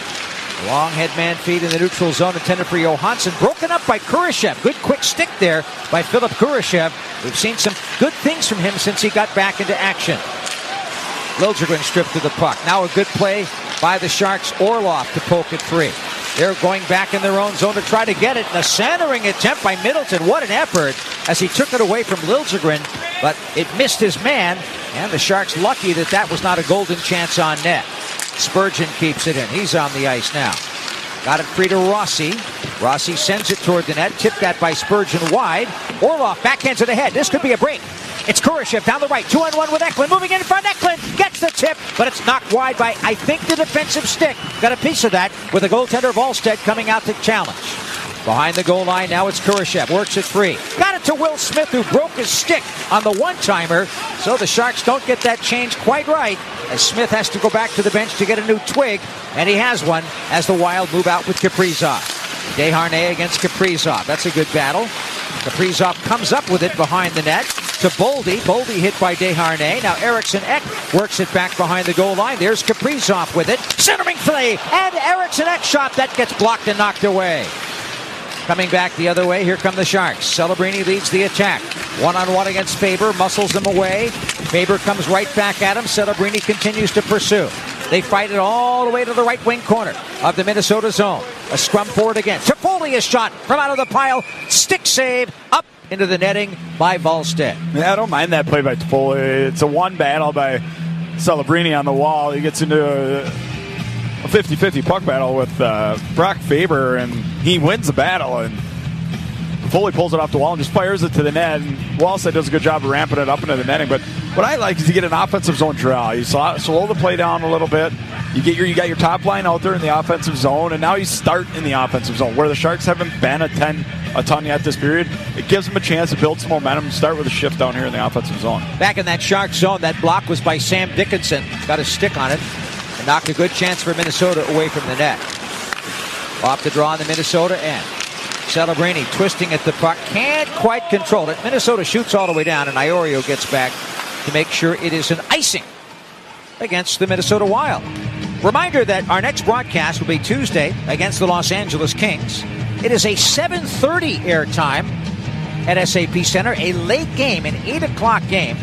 Long headman feed in the neutral zone intended for Johansson, broken up by Kurashev. Good quick stick there by Philip Kurashev. We've seen some good things from him since he got back into action. Liljegren stripped to the puck. Now a good play by the Sharks. Orlov to poke it free. They're going back in their own zone to try to get it. And a centering attempt by Middleton. What an effort as he took it away from Liljegren, but it missed his man. And the Sharks lucky that that was not a golden chance on net. Spurgeon keeps it in. He's on the ice now. Got it free to Rossi. Rossi sends it toward the net. Tipped that by Spurgeon wide. Orlov backhands it ahead. This could be a break. It's Kurashev down the right. Two on one with Eklund. Moving in front. Eklund gets the tip, but it's knocked wide by, I think, the defensive stick. Got a piece of that with the goaltender Volstead coming out to challenge. Behind the goal line, now it's Kurashev. Works it free. Got it to Will Smith, who broke his stick on the one-timer. So the Sharks don't get that change quite right, as Smith has to go back to the bench to get a new twig. And he has one as the Wild move out with Kaprizov. Desharnais against Kaprizov. That's a good battle. Kaprizov comes up with it behind the net to Boldy. Boldy hit by Desharnais. Now Eriksson Ek works it back behind the goal line. There's Kaprizov with it. Centering play. And Eriksson Ek shot. That gets blocked and knocked away. Coming back the other way, here come the Sharks. Celebrini leads the attack. One-on-one against Faber, muscles him away. Faber comes right back at him. Celebrini continues to pursue. They fight it all the way to the right wing corner of the Minnesota zone. A scrum forward again. Toffoli is shot from out of the pile. Stick save up into the netting by Volstead. Yeah, I don't mind that play by Toffoli. It's a one battle by Celebrini on the wall. He gets into a, a fifty-fifty puck battle with uh, Brock Faber, and he wins the battle. And Foley pulls it off the wall and just fires it to the net. And Wallstead does a good job of ramping it up into the netting. But what I like is to get an offensive zone draw. You slow, slow the play down a little bit. You get your you got your top line out there in the offensive zone, and now you start in the offensive zone where the Sharks haven't been a ten a ton yet this period. It gives them a chance to build some momentum and start with a shift down here in the offensive zone. Back in that Sharks zone, that block was by Sam Dickinson. Got a stick on it and knocked a good chance for Minnesota away from the net. Off the draw in the Minnesota end. Celebrini twisting at the puck. Can't quite control it. Minnesota shoots all the way down, and Iorio gets back to make sure it is an icing against the Minnesota Wild. Reminder that our next broadcast will be Tuesday against the Los Angeles Kings. It is a seven thirty airtime at S A P Center, a late game, an eight o'clock game.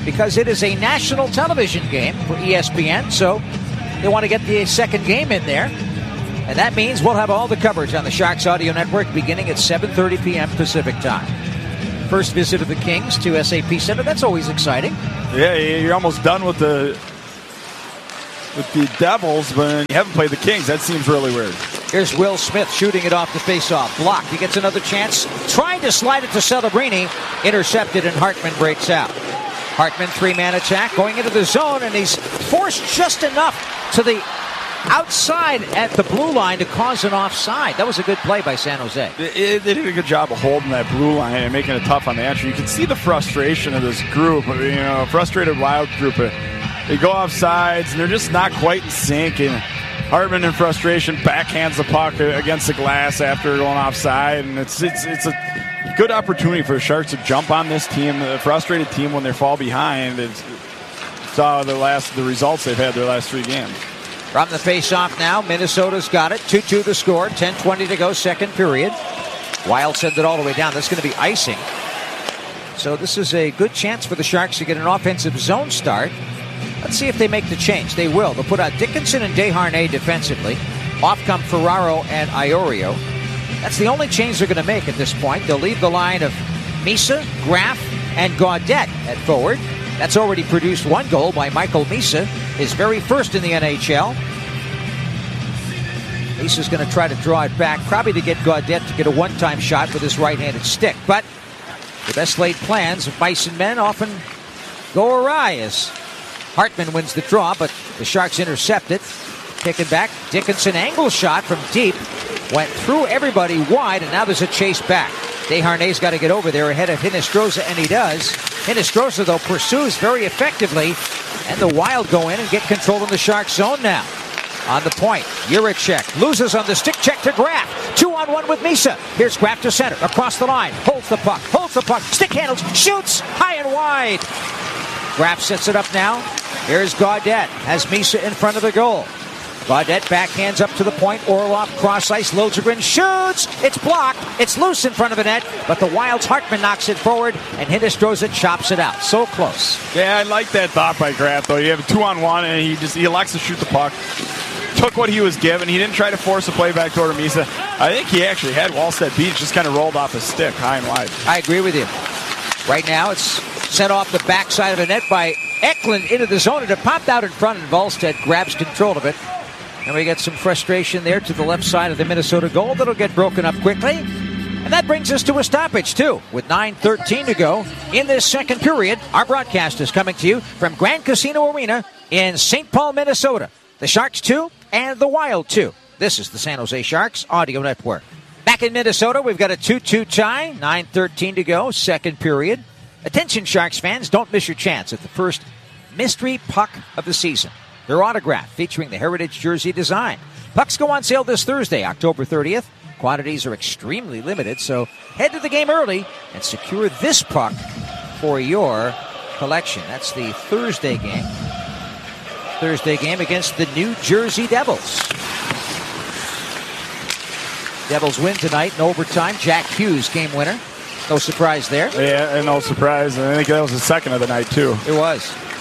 because it is a national television game for E S P N, so they want to get the second game in there. And that means we'll have all the coverage on the Sharks Audio Network beginning at seven thirty p.m. Pacific time. First visit of the Kings to S A P Center. That's always exciting. Yeah, you're almost done with the with the Devils, but you haven't played the Kings. That seems really weird. Here's Will Smith shooting it off the faceoff. Blocked. He gets another chance. Trying to slide it to Celebrini. Intercepted, and Hartman breaks out. Hartman, three-man attack, going into the zone, and he's forced just enough to the outside at the blue line to cause an offside. That was a good play by San Jose. They, they did a good job of holding that blue line and making it tough on the entry. You can see the frustration of this group, you know, a frustrated Wild group. They go off sides, and they're just not quite in sync, and Hartman in frustration backhands the puck against the glass after going offside, and it's it's it's a good opportunity for the Sharks to jump on this team, a frustrated team when they fall behind. It's, saw the last the results they've had their last three games. From the face-off now, Minnesota's got it. two two the score, ten twenty to go, second period. Wild sent it all the way down. That's going to be icing. So this is a good chance for the Sharks to get an offensive zone start. Let's see if they make the change. They will. They'll put out Dickinson and Desharnais defensively. Off come Ferraro and Iorio. That's the only change they're going to make at this point. They'll leave the line of Misa, Graf, and Gaudette at forward. That's already produced one goal by Michael Misa, his very first in the N H L. Misa's going to try to draw it back, probably to get Gaudette to get a one-time shot with his right-handed stick. But the best laid plans of mice and men often go awry as Hartman wins the draw, but the Sharks intercept it. Kick it back. Dickinson angle shot from deep. Went through everybody wide, and now there's a chase back. Desharnais got to get over there ahead of Hinestroza, and he does. Hinestroza, though, pursues very effectively, and the Wild go in and get control of the Sharks zone now. On the point, Juracek loses on the stick check to Graf. Two on one with Misa. Here's Graf to center, across the line. Holds the puck, holds the puck, stick handles, shoots high and wide. Graf sets it up now. Here's Gaudette, has Misa in front of the goal. Gaudette backhands up to the point. Orlov cross ice. Liljegren shoots. It's blocked. It's loose in front of the net, but the Wild's Hartman knocks it forward, and Hinestroza chops it out. So close. Yeah, I like that thought by Graf, though. You have a two on one, and he just he elects to shoot the puck. Took what he was given. He didn't try to force a play back toward Misa. I think he actually had Wallstedt beat. Just kind of rolled off his stick, high and wide. I agree with you. Right now, it's sent off the backside of the net by Eklund into the zone, and it popped out in front, and Wallstedt grabs control of it. And we get some frustration there to the left side of the Minnesota goal that'll get broken up quickly. And that brings us to a stoppage, too, with nine thirteen to go in this second period. Our broadcast is coming to you from Grand Casino Arena in Saint Paul, Minnesota. The Sharks two and the Wild two. This is the San Jose Sharks Audio Network. Back in Minnesota, we've got a two two tie, nine thirteen to go, second period. Attention, Sharks fans, don't miss your chance at the first mystery puck of the season. Their autograph featuring the Heritage jersey design. Pucks go on sale this Thursday, October thirtieth. Quantities are extremely limited, so head to the game early and secure this puck for your collection. That's the Thursday game. Thursday game against the New Jersey Devils. Devils win tonight in overtime. Jack Hughes, game winner. No surprise there. Yeah, and no surprise. I think that was the second of the night, too. It was.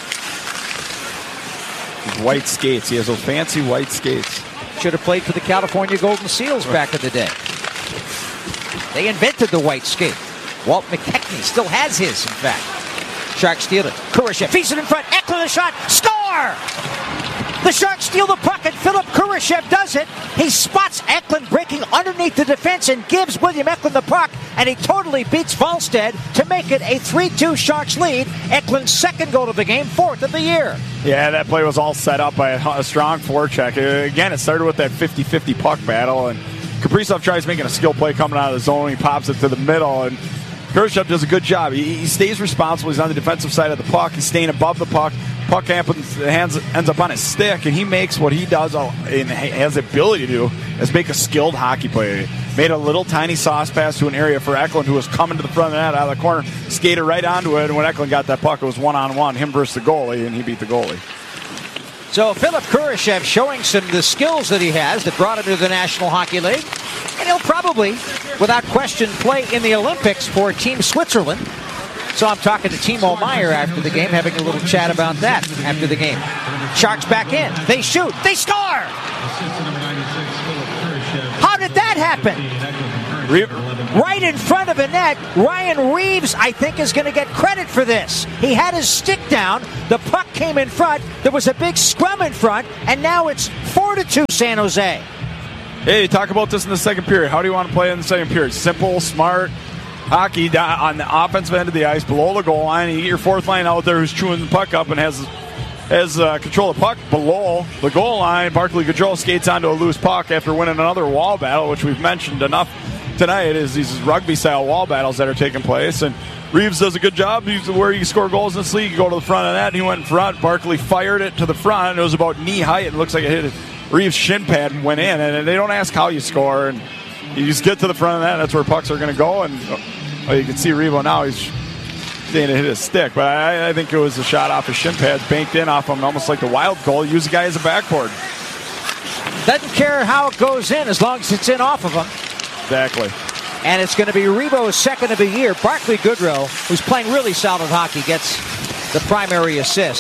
White skates. He has those fancy white skates. Should have played for the California Golden Seals back in the day. They invented the white skate. Walt McKechnie still has his, in fact. Sharks steal it. Kurashev feeds it in front. Eklund a shot. Score! The Sharks steal the puck, and Philip Kurashev does it. He spots Eklund breaking underneath the defense and gives William Eklund the puck, and he totally beats Wallstedt to make it a three two Sharks lead. Eklund's second goal of the game, fourth of the year. Yeah, that play was all set up by a, a strong forecheck. Uh, again, it started with that fifty-fifty puck battle, and Kaprizov tries making a skill play coming out of the zone. He pops it to the middle, and Kurashev does a good job. He, he stays responsible. He's on the defensive side of the puck. He's staying above the puck. Puck happens, hands, ends up on his stick, and he makes what he does and has the ability to do is make a skilled hockey play. Made a little tiny sauce pass to an area for Eklund, who was coming to the front of the net out of the corner, skated right onto it, and when Eklund got that puck, it was one-on-one, him versus the goalie, and he beat the goalie. So Philip Kurashev showing some of the skills that he has that brought him to the National Hockey League, and he'll probably, without question, play in the Olympics for Team Switzerland. So I'm talking to Timo Meier after the game, having a little chat about that after the game. Sharks back in. They shoot. They score! How did that happen? Right in front of the net. Ryan Reeves, I think, is going to get credit for this. He had his stick down. The puck came in front. There was a big scrum in front. And now it's four to two San Jose. Hey, talk about this in the second period. How do you want to play in the second period? Simple, smart hockey on the offensive end of the ice, below the goal line. You get your fourth line out there who's chewing the puck up and has has uh, control of the puck below the goal line. Barclay Goodrow skates onto a loose puck after winning another wall battle, which we've mentioned enough tonight. Is these rugby-style wall battles that are taking place. And Reeves does a good job. He's where you score goals in this league. You go to the front of that, and he went in front. Barclay fired it to the front. It was about knee height. It looks like it hit Reeves' shin pad and went in. And they don't ask how you score. And you just get to the front of that, and that's where pucks are going to go. And oh, you can see Revo now. He's saying it hit his stick. But I, I think it was a shot off his shin pads, banked in off him, almost like the Wild goal. Use the guy as a backboard. Doesn't care how it goes in as long as it's in off of him. Exactly. And it's going to be Revo's second of the year. Barclay Goodrow, who's playing really solid hockey, gets the primary assist.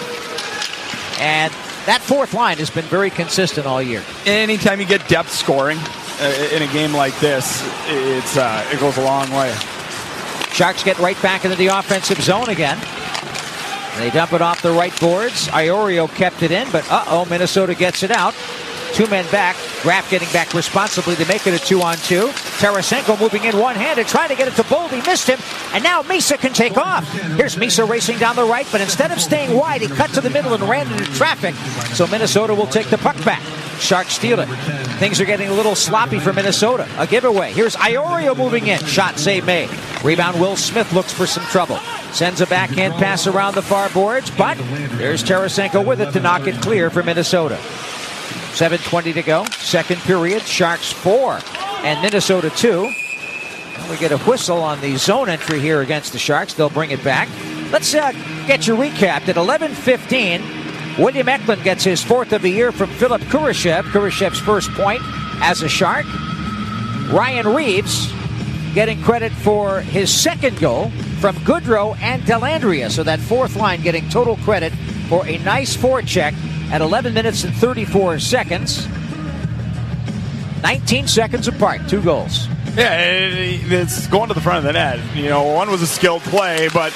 And that fourth line has been very consistent all year. Anytime you get depth scoring uh, in a game like this, it's uh, it goes a long way. Sharks get right back into the offensive zone again. They dump it off the right boards. Iorio kept it in, but uh-oh, Minnesota gets it out. Two men back. Graff getting back responsibly to make it a two-on-two. Tarasenko moving in one-handed, trying to get it to Boldy. Missed him, and now Misa can take off. Here's Misa racing down the right, but instead of staying wide, he cut to the middle and ran into traffic. So Minnesota will take the puck back. Sharks steal it. Things are getting a little sloppy for Minnesota. A giveaway. Here's Iorio moving in. Shot save made. Rebound, Will Smith looks for some trouble. Sends a backhand pass around the far boards, but there's Tarasenko with it to knock it clear for Minnesota. seven twenty to go. Second period. Sharks four and Minnesota two. We get a whistle on the zone entry here against the Sharks. They'll bring it back. Let's uh, get you recapped. At eleven fifteen, William Eklund gets his fourth of the year from Philip Kurashev. Kurashev's first point as a Shark. Ryan Reeves getting credit for his second goal from Goodrow and Dellandrea. So that fourth line getting total credit for a nice forecheck at eleven minutes and thirty-four seconds. nineteen seconds apart, two goals. Yeah, it's going to the front of the net. You know, one was a skilled play, but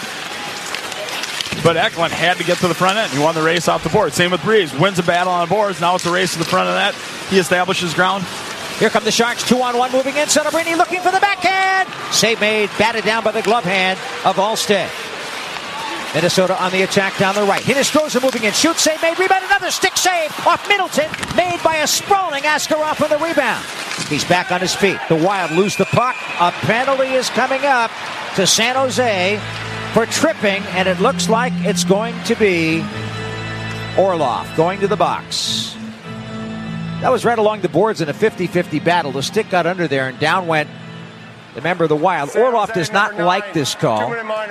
but Eklund had to get to the front end. He won the race off the board. Same with Reeves. Wins a battle on the boards. Now it's a race to the front of the net. He establishes ground. Here come the Sharks, two-on-one moving in. Celebrini looking for the backhand. Save made, batted down by the glove hand of Alstead. Minnesota on the attack down the right. Hinostroza moving in. Shoot, save made, rebound, another stick save off Middleton. Made by a sprawling Askarov on the rebound. He's back on his feet. The Wild lose the puck. A penalty is coming up to San Jose for tripping, and it looks like it's going to be Orlov going to the box. That was right along the boards in a fifty-fifty battle. The stick got under there, and down went the member of the Wild. Orlov does not like this call.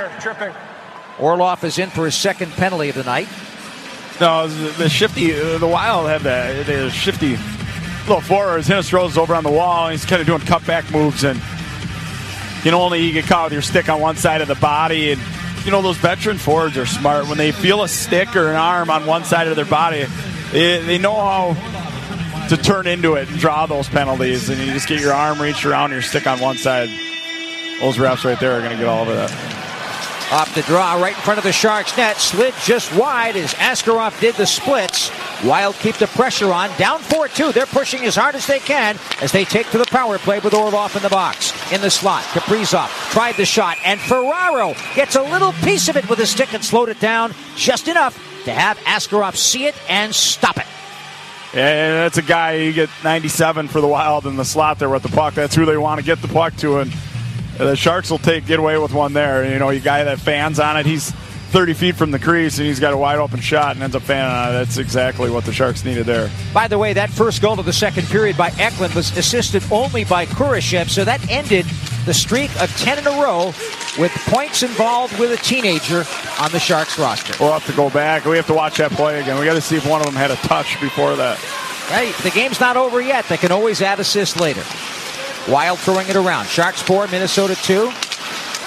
Orlov is in for his second penalty of the night. No, the shifty, the Wild had the, the shifty little forwards. Hinostroza's over on the wall, and he's kind of doing cutback moves, and you know, only you get caught with your stick on one side of the body. And you know, those veteran forwards are smart. When they feel a stick or an arm on one side of their body, they, they know how to turn into it and draw those penalties, and you just get your arm reached around your stick on one side. Those refs right there are going to get all over that. Off the draw, right in front of the Sharks' net. Slid just wide as Askarov did the splits. Wild keep the pressure on. Down four two. They're pushing as hard as they can as they take to the power play with Orlov in the box. In the slot, Kaprizov tried the shot, and Ferraro gets a little piece of it with his stick and slowed it down just enough to have Askarov see it and stop it. Yeah, that's a guy, you get ninety-seven for the Wild in the slot there with the puck. That's who they want to get the puck to, and the Sharks will take get away with one there. You know, you guy that fans on it, he's thirty feet from the crease, and he's got a wide open shot and ends up fanning on it. That's exactly what the Sharks needed there. By the way, that first goal of the second period by Eklund was assisted only by Kurashev, so that ended the streak of ten in a row with points involved with a teenager on the Sharks roster. We'll have to go back. We have to watch that play again. We got to see if one of them had a touch before that. Hey, the game's not over yet. They can always add assists later. Wild throwing it around. Sharks four, Minnesota two.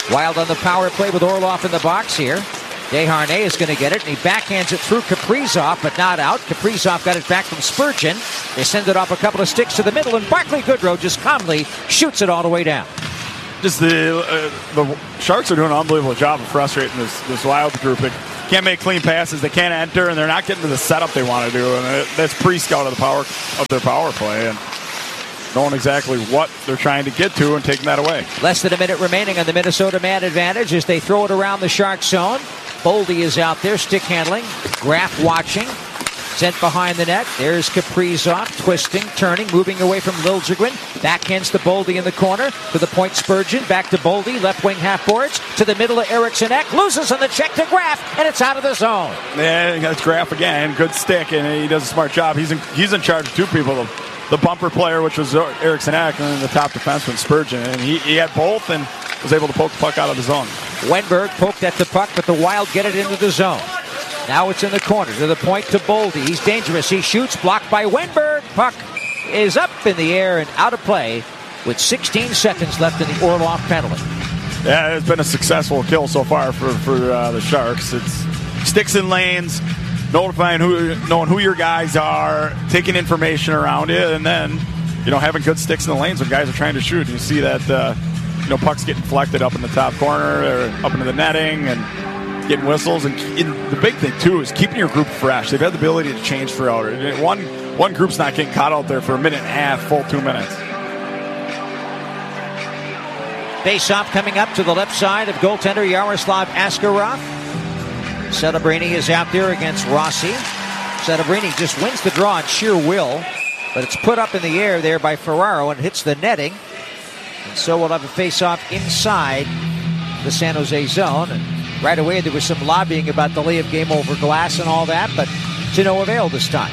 Wild on the power play with Orlov in the box here. Desharnais is going to get it, and he backhands it through Kaprizov, but not out. Kaprizov got it back from Spurgeon. They send it off a couple of sticks to the middle, and Barclay Goodrow just calmly shoots it all the way down. Just the uh, the Sharks are doing an unbelievable job of frustrating this, this Wild group. They can't make clean passes, they can't enter, and they're not getting to the setup they want to do. And that's pre-scout of the power of their power play, and knowing exactly what they're trying to get to and taking that away. Less than a minute remaining on the Minnesota man advantage as they throw it around the Shark zone. Boldy is out there, stick handling. Graf watching. Sent behind the net. There's Kaprizov, twisting, turning, moving away from Liljegren. Backhands to Boldy in the corner. To the point, Spurgeon. Back to Boldy, left wing half boards. To the middle of Eriksson Ek. Loses on the check to Graf, and it's out of the zone. Yeah, that's Graf again. Good stick, and he does a smart job. He's in, he's in charge of two people. The, the bumper player, which was Eriksson Ek, and then the top defenseman, Spurgeon. And he, he had both and was able to poke the puck out of the zone. Wenberg poked at the puck, but the Wild get it into the zone. Now it's in the corner, to the point to Boldy. He's dangerous. He shoots, blocked by Wenberg. Puck is up in the air and out of play with sixteen seconds left in the Orlov penalty. Yeah, it's been a successful kill so far for, for uh, the Sharks. It's sticks in lanes, notifying who, knowing who your guys are, taking information around it, and then, you know, having good sticks in the lanes when guys are trying to shoot. And you see that, uh, you know, pucks getting deflected up in the top corner or up into the netting and getting whistles. And the big thing, too, is keeping your group fresh. They've had the ability to change throughout it. One, one group's not getting caught out there for a minute and a half, full two minutes. Face-off coming up to the left side of goaltender Yaroslav Askarov. Celebrini is out there against Rossi. Celebrini just wins the draw on sheer will, but it's put up in the air there by Ferraro and hits the netting. And so we'll have a face-off inside the San Jose zone. And right away, there was some lobbying about the lay of game over glass and all that, but to no avail this time.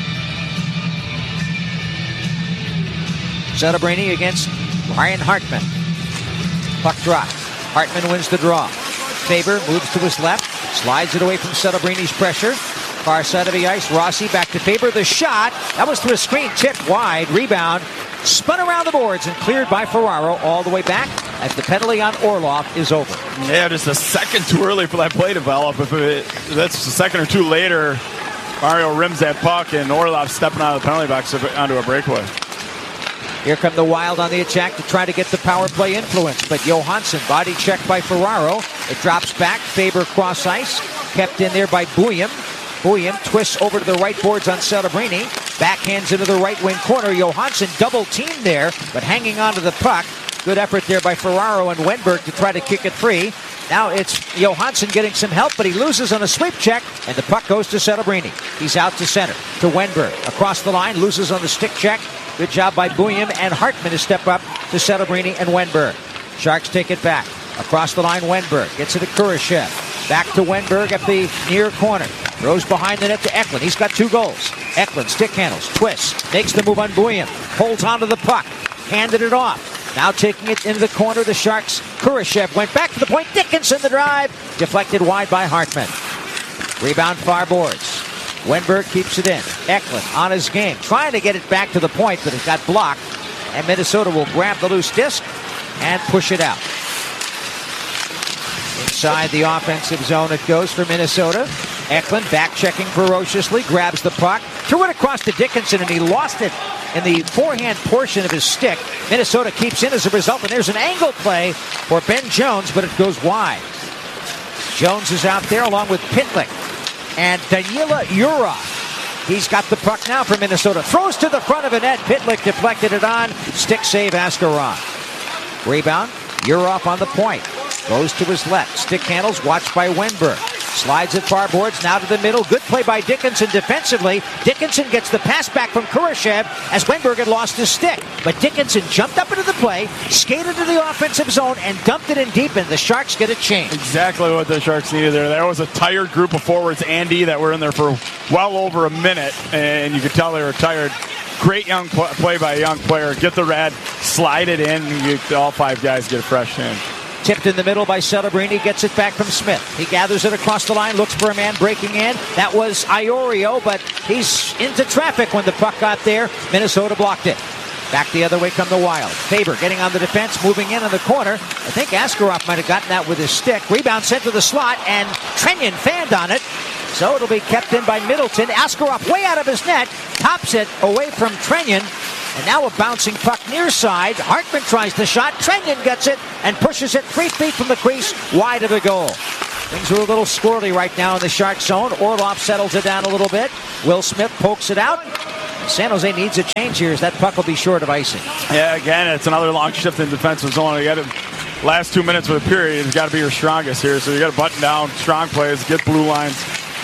Celebrini against Ryan Hartman. Puck drop. Hartman wins the draw. Faber moves to his left, slides it away from Celebrini's pressure. Far side of the ice, Rossi back to Faber. The shot, that was through a screen, tipped wide, rebound, spun around the boards and cleared by Ferraro all the way back as the penalty on Orlov is over. Yeah, just a second too early for that play to develop. If it, that's a second or two later, Mario rims that puck and Orlov stepping out of the penalty box onto a breakaway. Here come the Wild on the attack to try to get the power play influence, but Johansson body checked by Ferraro. It drops back, Faber cross ice, kept in there by Bouillon. Bouillon twists over to the right boards on Celebrini. Backhands into the right wing corner. Johansson double teamed there, but hanging onto the puck. Good effort there by Ferraro and Wenberg to try to kick it free. Now it's Johansson getting some help, but he loses on a sweep check, and the puck goes to Celebrini. He's out to center, to Wenberg. Across the line, loses on the stick check. Good job by Bouillon and Hartman to step up to Celebrini and Wenberg. Sharks take it back. Across the line, Wenberg gets it to Kurashev. Back to Wenberg at the near corner. Throws behind the net to Eklund. He's got two goals. Eklund stick handles, twists, makes the move on Bouillon. Holds onto the puck, handed it off. Now taking it into the corner, the Sharks. Kurashev went back to the point. Dickinson the drive. Deflected wide by Hartman. Rebound far boards. Wenberg keeps it in. Eklund on his game. Trying to get it back to the point, but it got blocked. And Minnesota will grab the loose disc and push it out. Inside the offensive zone it goes for Minnesota. Eklund back-checking ferociously. Grabs the puck. Threw it across to Dickinson, and he lost it in the forehand portion of his stick. Minnesota keeps in as a result, and there's an angle play for Ben Jones, but it goes wide. Jones is out there along with Pitlick and Danila Yurov. He's got the puck now for Minnesota. Throws to the front of the net. Pitlick deflected it on. Stick save Askarov. Rebound. Yurov on the point. Goes to his left. Stick handles watched by Wenberg. Slides it far boards, now to the middle. Good play by Dickinson defensively. Dickinson gets the pass back from Kurashev as Wenberg had lost his stick. But Dickinson jumped up into the play, skated to the offensive zone, and dumped it in deep, and the Sharks get a change. Exactly what the Sharks needed there. There was a tired group of forwards, Andy, that were in there for well over a minute, and you could tell they were tired. Great young pl- play by a young player. Get the red, slide it in, you, all five guys get a fresh in. Tipped in the middle by Celebrini, gets it back from Smith. He gathers it across the line, looks for a man breaking in. That was Iorio, but he's into traffic when the puck got there. Minnesota blocked it. Back the other way come the Wild. Faber getting on the defense, moving in on the corner. I think Askarov might have gotten that with his stick. Rebound sent to the slot, and Trenyon fanned on it. So it'll be kept in by Middleton. Askarov way out of his net, tops it away from Trenyon. And now a bouncing puck near side. Hartman tries the shot. Trenyon gets it and pushes it three feet from the crease, wide of the goal. Things are a little squirrely right now in the Shark zone. Orlov settles it down a little bit. Will Smith pokes it out. San Jose needs a change here as that puck will be short of icing. Yeah, again, it's another long shift in defensive zone. You got to, last two minutes of the period, it's got to be your strongest here. So you got to button down strong plays, get blue lines.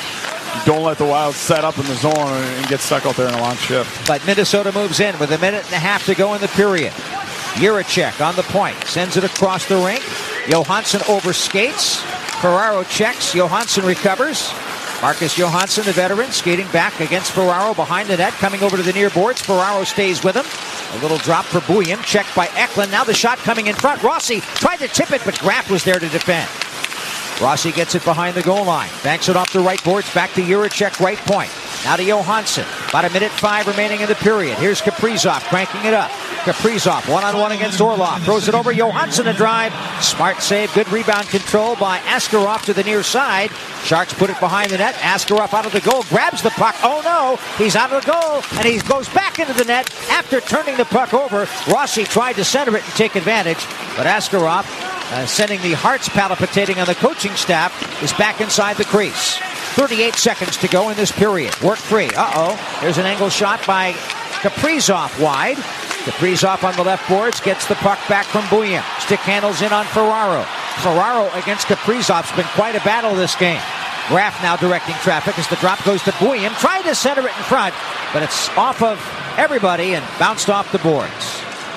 Don't let the Wild set up in the zone and get stuck out there in a long shift. But Minnesota moves in with a minute and a half to go in the period. Jiricek on the point, sends it across the rink. Johansson overskates. Ferraro checks. Johansson recovers. Marcus Johansson, the veteran, skating back against Ferraro behind the net, coming over to the near boards. Ferraro stays with him. A little drop for Buium, checked by Eklund. Now the shot coming in front. Rossi tried to tip it, but Graf was there to defend. Rossi gets it behind the goal line. Banks it off the right boards, back to Jiricek, right point. Now to Johansson. About a minute five remaining in the period. Here's Kaprizov cranking it up. Kaprizov one-on-one against Orlov. Throws it over. Johansson a drive. Smart save. Good rebound control by Askarov to the near side. Sharks put it behind the net. Askarov out of the goal. Grabs the puck. Oh no. He's out of the goal. And he goes back into the net after turning the puck over. Rossi tried to center it and take advantage. But Askarov, uh, sending the hearts palpitating on the coaching staff, is back inside the crease. thirty-eight seconds to go in this period. Work free. Uh-oh. There's an angle shot by Kaprizov wide. Kaprizov on the left boards gets the puck back from Buium. Stick handles in on Ferraro. Ferraro against Kaprizov's been quite a battle this game. Graf now directing traffic as the drop goes to Buium. Trying to center it in front, but it's off of everybody and bounced off the boards.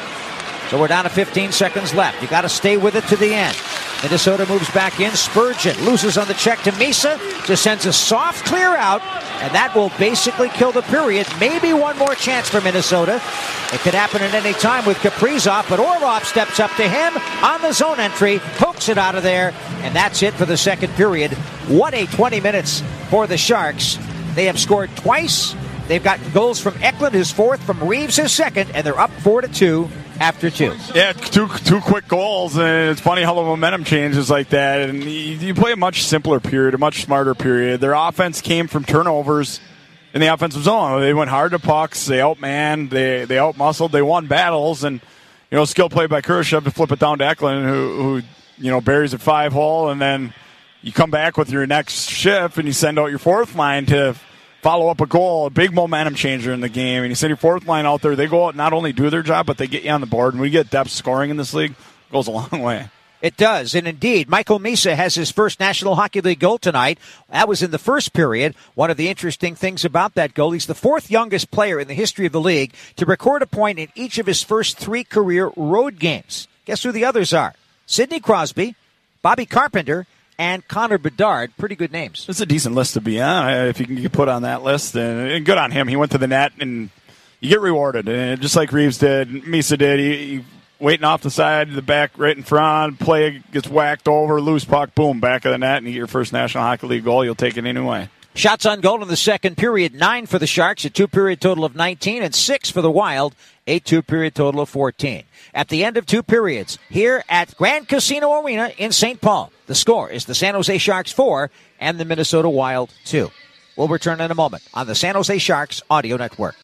So we're down to fifteen seconds left. You got to stay with it to the end. Minnesota moves back in. Spurgeon loses on the check to Misa. Just sends a soft clear out, and that will basically kill the period. Maybe one more chance for Minnesota. It could happen at any time with Kaprizov, but Orlov steps up to him on the zone entry, pokes it out of there, and that's it for the second period. What a twenty minutes for the Sharks. They have scored twice. They've gotten goals from Eklund, his fourth, from Reeves, his second, and they're up four to two. After two. Yeah, two two quick goals, and it's funny how the momentum changes like that. And you, you play a much simpler period, a much smarter period. Their offense came from turnovers in the offensive zone. They went hard to pucks, they outmanned, they they outmuscled, they won battles, and you know, skill play by Kurashev to flip it down to Eklund, who, who you know buries a five hole, and then you come back with your next shift and you send out your fourth line to follow up a goal, a big momentum changer in the game. And you send your fourth line out there, they go out, not only do their job, but they get you on the board. And we get depth scoring in this league, it goes a long way. It does, and indeed, Michael Misa has his first National Hockey League goal tonight. That was in the first period. One of the interesting things about that goal, he's the fourth youngest player in the history of the league to record a point in each of his first three career road games. Guess who the others are? Sidney Crosby, Bobby Carpenter, and Connor Bedard. Pretty good names. It's a decent list to be on, if you can get put on that list. And, and good on him. He went to the net, and you get rewarded. And just like Reeves did, Misa did, he, he waiting off the side, the back right in front, play gets whacked over, loose puck, boom, back of the net, and you get your first National Hockey League goal. You'll take it anyway. Shots on goal in the second period, nine for the Sharks, a two-period total of nineteen, and six for the Wild, a two-period total of fourteen. At the end of two periods, here at Grand Casino Arena in Saint Paul, the score is the San Jose Sharks four and the Minnesota Wild two. We'll return in a moment on the San Jose Sharks Audio Network.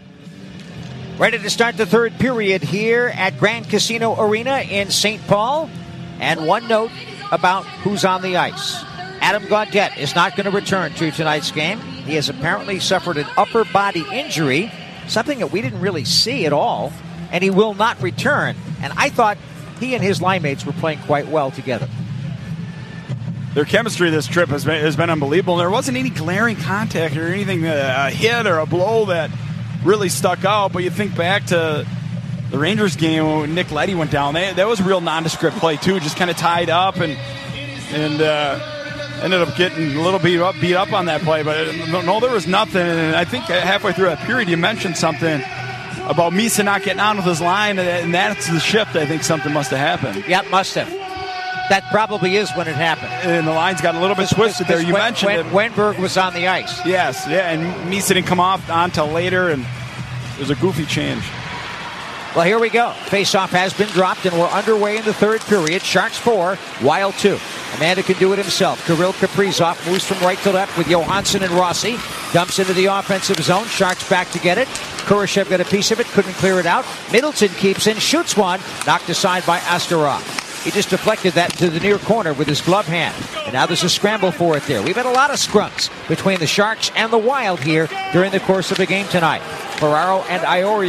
Ready to start the third period here at Grand Casino Arena in Saint Paul. And one note about who's on the ice. Adam Gaudette is not going to return to tonight's game. He has apparently suffered an upper body injury, something that we didn't really see at all, and he will not return. And I thought he and his line mates were playing quite well together. Their chemistry this trip has been, has been unbelievable. There wasn't any glaring contact or anything, a hit or a blow that really stuck out, but you think back to the Rangers game when Nick Leddy went down. They, that was a real nondescript play, too, just kind of tied up and and uh, ended up getting a little beat up, beat up on that play. But no, no, there was nothing. And I think halfway through that period, you mentioned something about Misa not getting on with his line, and that's the shift. I think something must have happened. Yeah, must have. That probably is when it happened. And the lines got a little bit twisted there. You when, mentioned when it. Wenberg was on the ice. Yes, yeah, and Misa didn't come off until later, and it was a goofy change. Well, here we go. Face-off has been dropped, and we're underway in the third period. Sharks four, Wild two. Amanda can do it himself. Kirill Kaprizov moves from right to left with Johansson and Rossi. Dumps into the offensive zone. Sharks back to get it. Kurashev got a piece of it, couldn't clear it out. Middleton keeps in, shoots one, knocked aside by Askarov. He just deflected that to the near corner with his glove hand. And now there's a scramble for it there. We've had a lot of scrums between the Sharks and the Wild here during the course of the game tonight. Ferraro and Iori